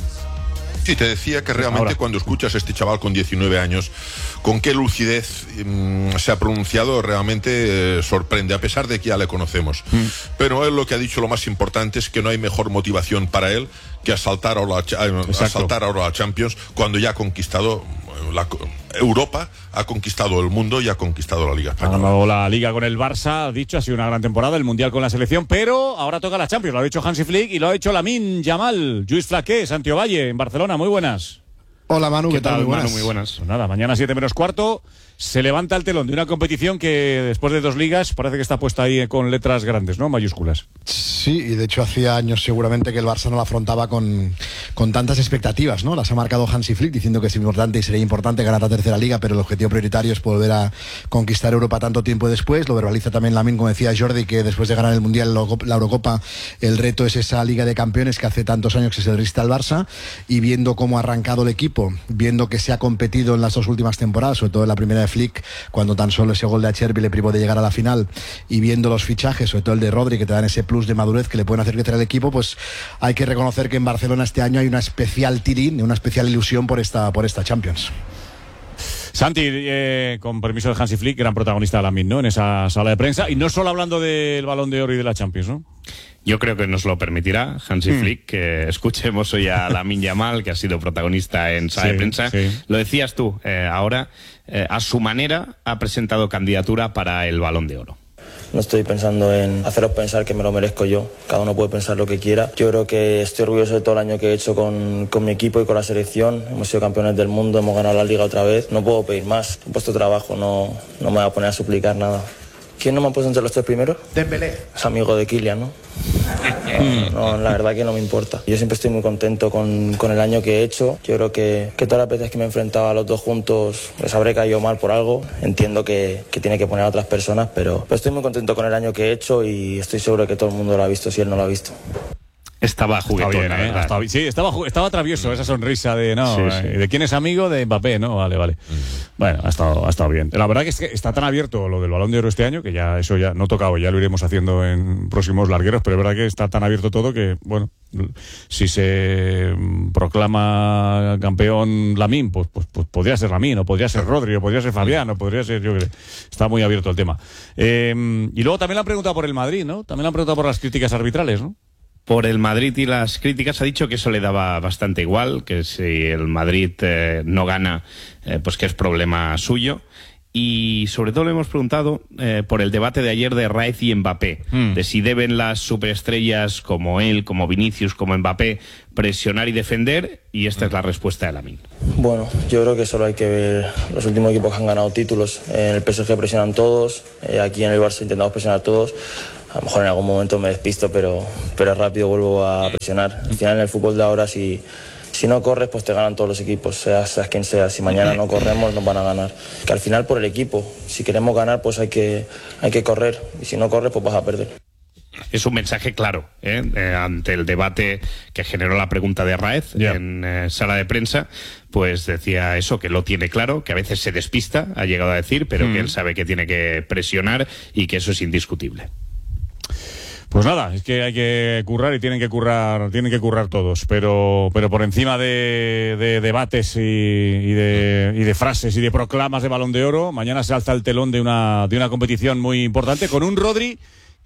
Sí, te decía que realmente Ahora. Cuando escuchas a este chaval con diecinueve años, con qué lucidez mmm, se ha pronunciado, realmente eh, sorprende, a pesar de que ya le conocemos. Mm. Pero él lo que ha dicho, lo más importante, es que no hay mejor motivación para él que asaltar ahora la, asaltar ahora la Champions, cuando ya ha conquistado la, Europa, ha conquistado el mundo y ha conquistado la Liga Española. Ha ganado la Liga con el Barça, ha dicho, ha sido una gran temporada, el Mundial con la selección, pero ahora toca la Champions, lo ha dicho Hansi Flick y lo ha hecho Lamine Yamal. Lluís Flaqué, Santiago Valle, en Barcelona, muy buenas. Hola Manu, ¿qué, ¿Qué tal, tal? Muy buenas. Manu, muy buenas. Pues nada, mañana siete menos cuarto se levanta el telón de una competición que después de dos ligas parece que está puesta ahí con letras grandes, ¿no? Mayúsculas. Sí, y de hecho hacía años seguramente que el Barça no la afrontaba con, con tantas expectativas, ¿no? Las ha marcado Hansi Flick diciendo que es importante y sería importante ganar la tercera liga, pero el objetivo prioritario es volver a conquistar Europa tanto tiempo después. Lo verbaliza también Lamine, como decía Jordi, que después de ganar el Mundial, la Eurocopa, el reto es esa Liga de Campeones que hace tantos años que se le resiste al Barça, y viendo cómo ha arrancado el equipo, viendo que se ha competido en las dos últimas temporadas, sobre todo en la primera de Flick, cuando tan solo ese gol de Acherbi le privó de llegar a la final, y viendo los fichajes, sobre todo el de Rodri, que te dan ese plus de madurez que le pueden hacer crecer al equipo, pues hay que reconocer que en Barcelona este año hay una especial tirín, una especial ilusión por esta, por esta Champions. Santi, eh, con permiso de Hansi Flick, gran protagonista de Lamine, ¿no? En esa sala de prensa, y no solo hablando del Balón de Oro y de la Champions, ¿no? Yo creo que nos lo permitirá Hansi hmm. Flick, que escuchemos hoy a Lamine Yamal, que ha sido protagonista en sala sí, de prensa. Sí. Lo decías tú, eh, ahora, eh, a su manera, ha presentado candidatura para el Balón de Oro. No estoy pensando en haceros pensar que me lo merezco yo. Cada uno puede pensar lo que quiera. Yo creo que estoy orgulloso de todo el año que he hecho con, con mi equipo y con la selección. Hemos sido campeones del mundo, hemos ganado la Liga otra vez. No puedo pedir más. He puesto trabajo, no, no me voy a poner a suplicar nada. ¿Quién no me ha puesto entre los tres primeros? Dembélé. Es amigo de Kylian, ¿no? No, la verdad que no me importa. Yo siempre estoy muy contento con, con el año que he hecho. Yo creo que, que todas las veces que me he enfrentado a los dos juntos les habré caído mal por algo. Entiendo que, que tiene que poner a otras personas, pero, pero estoy muy contento con el año que he hecho y estoy seguro que todo el mundo lo ha visto si él no lo ha visto. Estaba juguetón, bien, ¿eh? Estaba, sí, estaba, estaba travieso esa sonrisa de, no, sí, sí. ¿De quién es amigo? De Mbappé, ¿no? Vale, vale. Mm. Bueno, ha estado, ha estado bien. La verdad que es que está tan abierto lo del Balón de Oro este año, que ya eso ya no ha tocado, ya lo iremos haciendo en próximos largueros, pero es verdad que está tan abierto todo que, bueno, si se proclama campeón Lamine, pues, pues, pues podría ser Lamine, o podría ser Rodri, o podría ser Fabián, o podría ser, yo creo, está muy abierto el tema. Eh, y luego también le han preguntado por el Madrid, ¿no? También le han preguntado por las críticas arbitrales, ¿no? Por el Madrid y las críticas, ha dicho que eso le daba bastante igual, que si el Madrid eh, no gana, eh, pues que es problema suyo. Y sobre todo le hemos preguntado eh, por el debate de ayer de Raez y Mbappé, mm. de si deben las superestrellas como él, como Vinicius, como Mbappé, presionar y defender, y esta mm. es la respuesta de Lamine. Bueno, yo creo que solo hay que ver los últimos equipos que han ganado títulos. En el P S G presionan todos, eh, aquí en el Barça intentamos presionar todos. A lo mejor en algún momento me despisto, pero, pero rápido vuelvo a presionar. Al final en el fútbol de ahora, si, si no corres, pues te ganan todos los equipos, seas, seas quien sea. Si mañana no corremos, nos van a ganar. Que al final por el equipo, si queremos ganar, pues hay que, hay que correr. Y si no corres, pues vas a perder. Es un mensaje claro, ¿eh? Eh, ante el debate que generó la pregunta de Raez yeah. en eh, sala de prensa, pues decía eso, que lo tiene claro, que a veces se despista, ha llegado a decir, pero mm. que él sabe que tiene que presionar y que eso es indiscutible. Pues nada, es que hay que currar y tienen que currar, tienen que currar todos, pero, pero por encima de, de debates y, y, de, y de frases y de proclamas de Balón de Oro, mañana se alza el telón de una, de una competición muy importante con un Rodri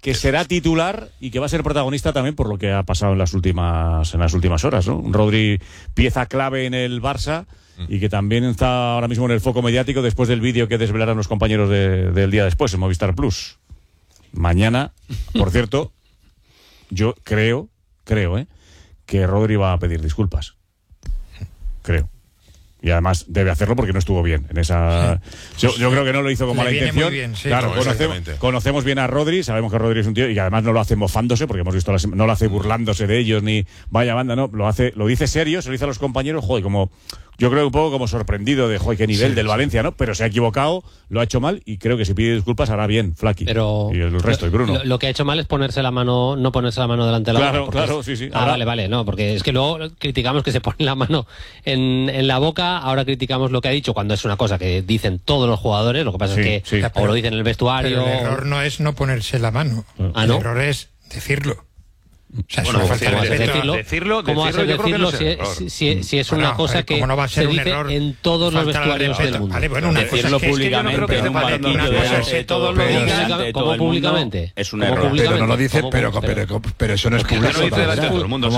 que será titular y que va a ser protagonista también por lo que ha pasado en las últimas en las últimas horas, ¿no? Rodri, pieza clave en el Barça y que también está ahora mismo en el foco mediático después del vídeo que desvelaron los compañeros de, del día después en Movistar Plus. Mañana, por cierto, yo creo, creo, ¿eh? que Rodri va a pedir disculpas. Creo. Y además debe hacerlo porque no estuvo bien en esa. Yo, yo creo que no lo hizo con mala intención. Muy bien, sí, claro, no, conocemos, conocemos bien a Rodri, sabemos que Rodri es un tío y que además no lo hace mofándose, porque hemos visto, las, no lo hace burlándose de ellos ni vaya banda, no, lo hace, lo dice serio, se lo dice a los compañeros, joder, como yo creo un poco como sorprendido de joder, qué nivel sí, del sí. Valencia, ¿no? Pero se ha equivocado, lo ha hecho mal y creo que si pide disculpas hará bien, Flaky. Pero y el resto, y Bruno. Lo, lo que ha hecho mal es ponerse la mano, no ponerse la mano delante de la claro, boca. Claro, claro, es, sí, sí. Ah, ahora, vale, vale, no, porque es que luego criticamos que se pone la mano en, en la boca, ahora criticamos lo que ha dicho cuando es una cosa que dicen todos los jugadores, lo que pasa sí, es que sí. o lo dicen en el vestuario. Pero el error no es no ponerse la mano, ¿Ah, no? el error es decirlo. O sea, bueno, es una falta de decirlo, decirlo, ¿cómo vas a decirlo si, si, si, si es bueno, una cosa ver, que no va a ser se un dice error, en todos los vestuarios del mundo? Vale, bueno, una decirlo cosa es públicamente que es que en un banquillo de todos los días, ¿cómo públicamente? Es un error. Pero no lo dice, pero, pero, pero eso no es público. No lo dice delante de todo el mundo.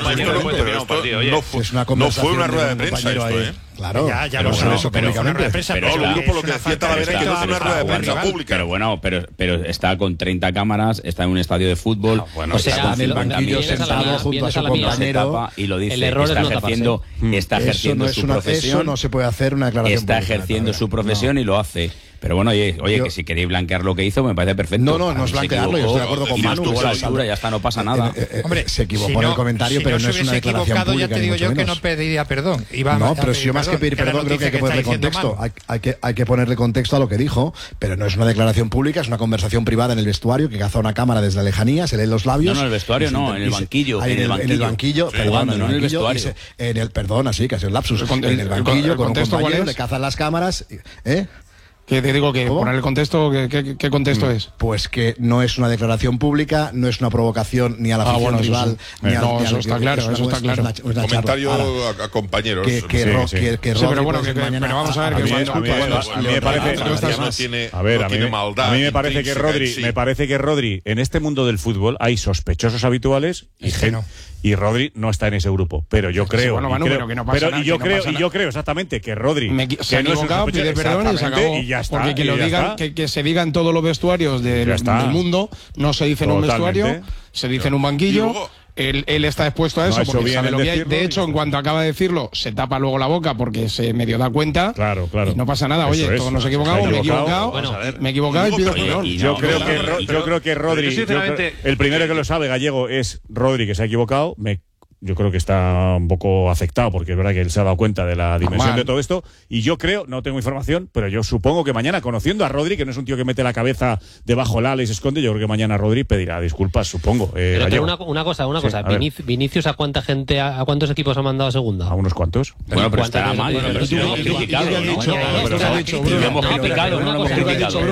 No fue una rueda de prensa esto, ¿eh? Claro, ya, ya lo sé, eso, pero fue una rueda de prensa. Pero el grupo lo que decía Talavera que no es una rueda de prensa pública. Pero bueno, pero, pero está con treinta cámaras, está en un estadio de fútbol, no, bueno, está sea, en el banquillo sentado junto a su compañero y lo dice, el error está es ejerciendo, no está ejerciendo no su una, profesión. Eso no se puede hacer una declaración Está pública, ejerciendo su profesión no. y lo hace. Pero bueno, oye, oye Yo, que si queréis blanquear lo que hizo, me parece perfecto. No, no, no es blanquearlo, yo estoy de acuerdo con Manu. Estuvo a la altura, ya está, no pasa nada. Eh, eh, Hombre, se equivocó si no, en el comentario, si pero no, no es una declaración pública. Ya te digo yo menos. que no pediría perdón. Iba no, a, pero si yo más que pedir perdón, creo que hay que ponerle contexto. Hay, hay, que, hay que ponerle contexto a lo que dijo, pero no es una declaración pública, es una conversación privada en el vestuario que caza una cámara desde la lejanía, se leen los labios. No, no, en el vestuario no, en el banquillo. En el banquillo, perdón, no en el vestuario. En el, perdón, así, que es el lapsus. En el banquillo, con un compañero, le cazan las cámaras. ¿Eh? Que te digo que ¿Cómo? Poner el contexto, ¿qué, qué, qué contexto mm, es? Pues que no es una declaración pública, no es una provocación ni a la afición ah, bueno, rival, sí. ni a, no, ni a eso está claro, eso está claro. Una, una comentario a, a compañeros. Que, que, sí, ro, sí. que, que sí, pero bueno, que, pero vamos a ver, a, que a, mí, a, a mí me parece, no tiene, a ver, no a mí, tiene maldad. A mí me parece que Rodri, sí. me parece que Rodri, en este mundo del fútbol hay sospechosos habituales y gente. No. Y Rodri no está en ese grupo, pero yo creo, sí, bueno, Manu, creo pero que no pasa pero, nada, y yo creo no y yo creo exactamente que Rodri me, se ha equivocado, no pide perdón y se acabó, y ya está, porque que lo digan, que, que se diga en todos los vestuarios de, del mundo, no se dice en un vestuario, se dice en un banquillo. Él, él está expuesto a eso, no porque sabe lo que hay. De hecho, en cuanto acaba de decirlo, se tapa luego la boca porque se medio da cuenta. Claro, claro. Y no pasa nada. Oye, todos nos equivocamos, me he equivocado, bueno, me he equivocado y pido perdón. Yo creo que yo creo que Rodri, el primero que lo sabe, Gallego, es Rodri, que se ha equivocado. Me Yo creo que está un poco afectado porque es verdad que él se ha dado cuenta de la dimensión Normal. de todo esto y yo creo, no tengo información, pero yo supongo que mañana, conociendo a Rodri, que no es un tío que mete la cabeza debajo del ala y se esconde, yo creo que mañana Rodri pedirá disculpas, supongo. Eh, pero, pero una, una cosa, una sí, cosa, Vinic, Vinicius ¿a cuánta gente, a, a cuántos equipos ha mandado a segunda? A unos cuantos. Bueno, pero estará mal, bueno, pero si lo hemos criticado, ¿no? Lo hemos criticado, no lo hemos criticado.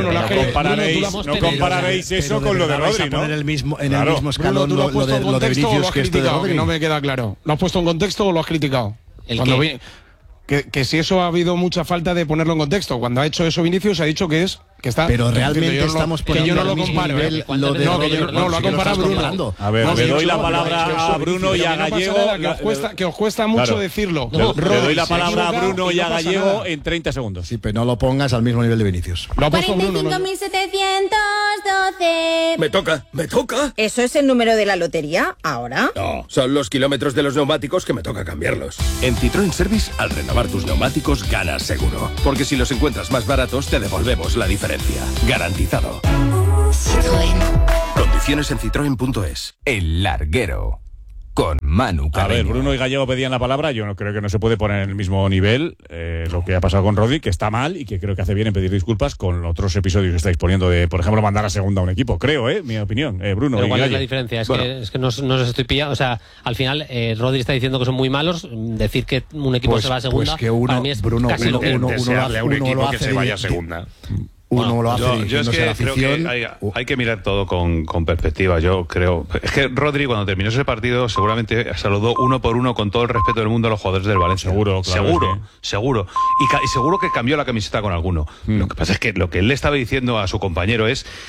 No compararéis eso con lo de Rodri, ¿no? En el mismo escalón lo de Vinicius que esto de Rodri. No me queda claro. ¿Lo has puesto en contexto o lo has criticado? ¿El qué? Vi, que, que si eso ha habido mucha falta de ponerlo en contexto. Cuando ha hecho eso Vinicius ha dicho que es que está. Pero realmente yo estamos poniendo que yo no lo comparo. Nivel, lo de no, que yo, no, lo ha comparado Bruno. A ver, no, le doy la palabra a Bruno y a Gallego. Que os cuesta, que os cuesta mucho claro. decirlo. No, le doy la palabra a Bruno y a Gallego en treinta segundos. Sí, pero no lo pongas al mismo nivel de Vinicius. Lo ha puesto Bruno. cuarenta y cinco mil setecientos doce. Me toca, me toca. ¿Eso es el número de la lotería ahora? No, son los kilómetros de los neumáticos que me toca cambiarlos. En Citroën Service, al renovar tus neumáticos, ganas seguro. Porque si los encuentras más baratos, te devolvemos la diferencia. Garantizado. Citroën. Condiciones en citroen punto es. El Larguero. Con Manu Carreño. A ver, Bruno y Gallego pedían la palabra. Yo no creo que no se puede poner en el mismo nivel eh, lo que ha pasado con Rodri, que está mal y que creo que hace bien en pedir disculpas con otros episodios que estáis poniendo de, por ejemplo, mandar a segunda a un equipo. Creo, ¿eh? Mi opinión. Eh, Bruno. Pero ¿cuál y es la diferencia? Es, bueno. que, es que no, no os estoy pillando. O sea, al final, eh, Rodri está diciendo que son muy malos. Decir que un equipo pues, se va a segunda. Pues que uno, para mí es Bruno, casi uno, lo que uno, uno, uno, uno, un equipo que se vaya a segunda. Uno bueno, lo hace yo, yo es que creo que hay, hay que mirar todo con, con perspectiva. Yo creo. Es que Rodri, cuando terminó ese partido, seguramente saludó uno por uno con todo el respeto del mundo a los jugadores del Valencia. Seguro, claro. Seguro, sí. seguro. Y, y seguro que cambió la camiseta con alguno. Mm. Lo que pasa es que lo que él le estaba diciendo a su compañero es: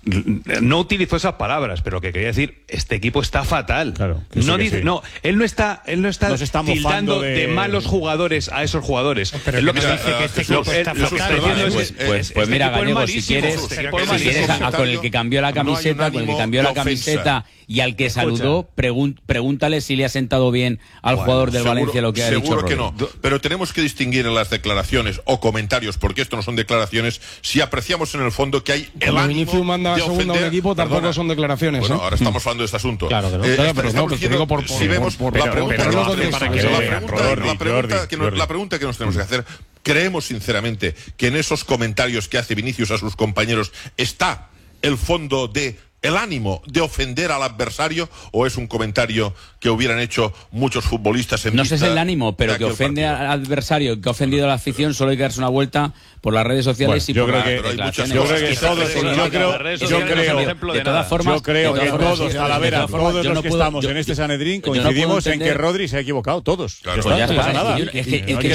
no utilizó esas palabras, pero que quería decir, este equipo está fatal. Claro, no dice, sí. no, él no está, él no está, no está tildando de... de malos jugadores a esos jugadores. Pero es lo que mira, dice que este equipo está fatal. Pues, pues, pues mira, Gallego, si quieres, si quieres a, con el que cambió la camiseta, no con el que cambió la camiseta y al que saludó, pregun, pregúntale si le ha sentado bien al bueno, jugador del seguro, Valencia lo que ha dicho. Seguro que no, pero tenemos que distinguir en las declaraciones o comentarios, porque esto no son declaraciones, si apreciamos en el fondo que hay el ánimo Vinicius manda de ofender, a un equipo, tampoco perdona, son declaraciones. Bueno, ¿eh? ahora estamos hablando de este asunto. Claro que no. Eh, claro, pero no, que digo por, si vemos por, la por, pregunta, pero, la, pero, pregunta, pero, la, pero, pregunta, Jordi, la, pregunta Jordi, que nos, Jordi. la pregunta que nos tenemos que hacer, ¿creemos sinceramente que en esos comentarios que hace Vinicius a sus compañeros está el fondo de el ánimo de ofender al adversario, o es un comentario que hubieran hecho muchos futbolistas en no sé si es el ánimo, pero que ofende partido. Al adversario, que ha ofendido a la afición, solo hay que darse una vuelta por las redes sociales bueno, y por yo creo que, yo creo que todos, yo creo, yo creo, de todas formas, yo creo que todos, Talavera, todos los que estamos en este Sanedrín coincidimos en que Rodri se ha equivocado, todos. No pasa nada. Es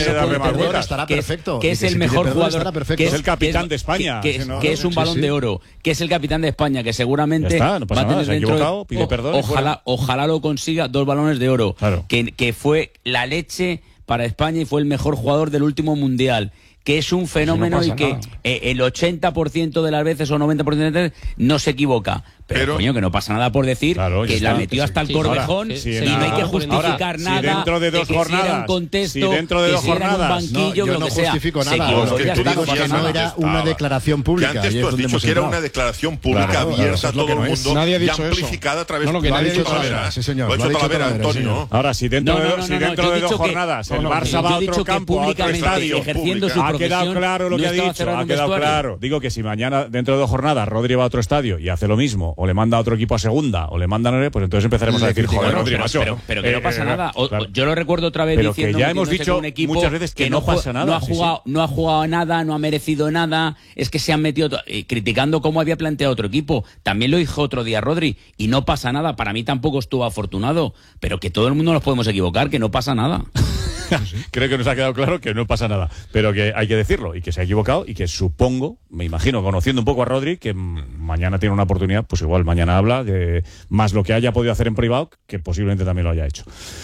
que estará perfecto. Que es el mejor jugador, que es el capitán de España, que es un balón de oro, que es el capitán de España, que seguramente va a tener se ha equivocado, pide perdón. Ojalá, ojalá lo consiga, dos balones de oro. Claro. Que, que fue la leche para España y fue el mejor jugador del último mundial. Que es un fenómeno no y que eh, el ochenta por ciento de las veces o noventa por ciento de las veces no se equivoca. Pero, pero coño, que no pasa nada por decir claro, que la metió hasta el sí, cordejón ahora, sí, y no hay que justificar ahora, nada. Si dentro de dos que jornadas, si era un contexto, si dentro de dos que si jornadas, era un banquillo, no, yo lo no que sea. justifico nada. No, que tú digo que no era una declaración pública. Que antes tú has dicho que era una declaración pública claro, abierta a todo el mundo nadie ha y dicho amplificada a través de no, la dicho Talavera. Sí, señor. Lo ha dicho Talavera, Antonio. Ahora, si dentro de dos jornadas el Barça va a otro campo, a otro estadio, ha quedado claro lo que ha dicho, ha quedado claro. Digo que si mañana, dentro de dos jornadas, Rodri va a otro estadio y hace lo mismo, o le manda a otro equipo a segunda, o le manda pues entonces empezaremos a decir, joder, Rodri, macho. Pero, pero que no pasa eh, nada. O, claro. Yo lo recuerdo otra vez pero diciendo que ya hemos dicho un equipo muchas veces que, que no, no pasa nada. No ha, jugado, sí, sí. no ha jugado nada, no ha merecido nada. Es que se han metido eh, criticando cómo había planteado otro equipo. También lo dijo otro día Rodri y no pasa nada. Para mí tampoco estuvo afortunado. Pero que todo el mundo nos podemos equivocar, que no pasa nada. Creo que nos ha quedado claro que no pasa nada, pero que hay que decirlo y que se ha equivocado y que supongo, me imagino, conociendo un poco a Rodri, que mañana tiene una oportunidad, pues igual mañana habla de más lo que haya podido hacer en privado, que posiblemente también lo haya hecho.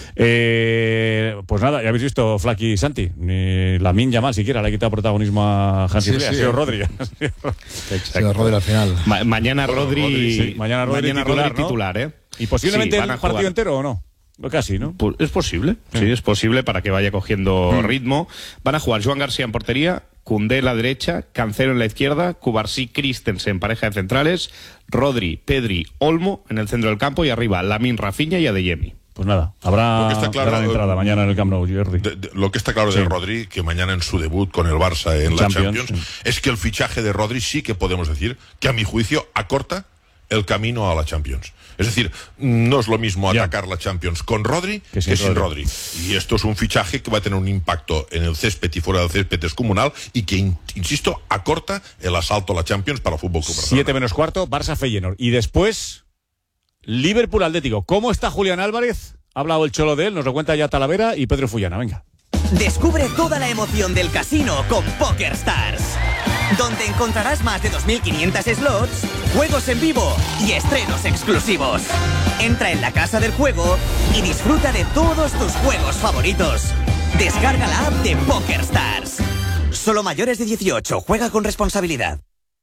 Eh, pues nada, ya habéis visto Flaky y Santi, ni Lamine Yamal siquiera le ha quitado protagonismo a Hansi Flick, sí, sí, ha sido eh. Rodri. Ha sido Rodri al final. Ma mañana Rodri, Rodri sí. mañana Rodri mañana titular, Rodri titular, ¿eh? Y posiblemente sí, el partido entero o no. Casi, ¿no? Es posible, sí, sí es posible para que vaya cogiendo mm. ritmo. Van a jugar Joan García en portería, Koundé en la derecha, Cancelo en la izquierda, Cubarsí, Christensen, pareja de centrales, Rodri, Pedri, Olmo en el centro del campo y arriba Lamine, Rafinha y Adeyemi. Pues nada, habrá está claro, gran entrada mañana en el Camp Nou, Jordi. De, de, lo que está claro sí. de Rodri, que mañana en su debut con el Barça en la Champions, Champions sí. es que el fichaje de Rodri sí que podemos decir que a mi juicio acorta el camino a la Champions. Es decir, no es lo mismo ya. atacar la Champions con Rodri que sin, que sin Rodri. Rodri. Y esto es un fichaje que va a tener un impacto en el césped y fuera del césped descomunal y que, in, insisto, acorta el asalto a la Champions para el Fútbol Club Barcelona. Siete menos cuarto, Barça Feyenoord. Y después, Liverpool Atlético. ¿Cómo está Julián Álvarez? Ha hablado el Cholo de él, nos lo cuenta ya Talavera y Pedro Fullana. Venga. Descubre toda la emoción del casino con PokerStars, donde encontrarás más de dos mil quinientos slots, juegos en vivo y estrenos exclusivos. Entra en la casa del juego y disfruta de todos tus juegos favoritos. Descarga la app de PokerStars. Solo mayores de dieciocho. Juega con responsabilidad.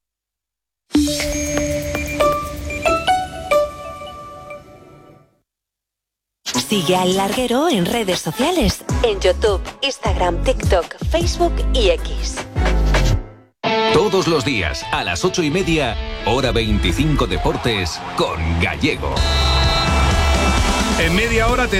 Sigue al Larguero en redes sociales, en YouTube, Instagram, TikTok, Facebook y X. Todos los días, a las ocho y media, hora veinticinco Deportes, con Gallego. En media hora te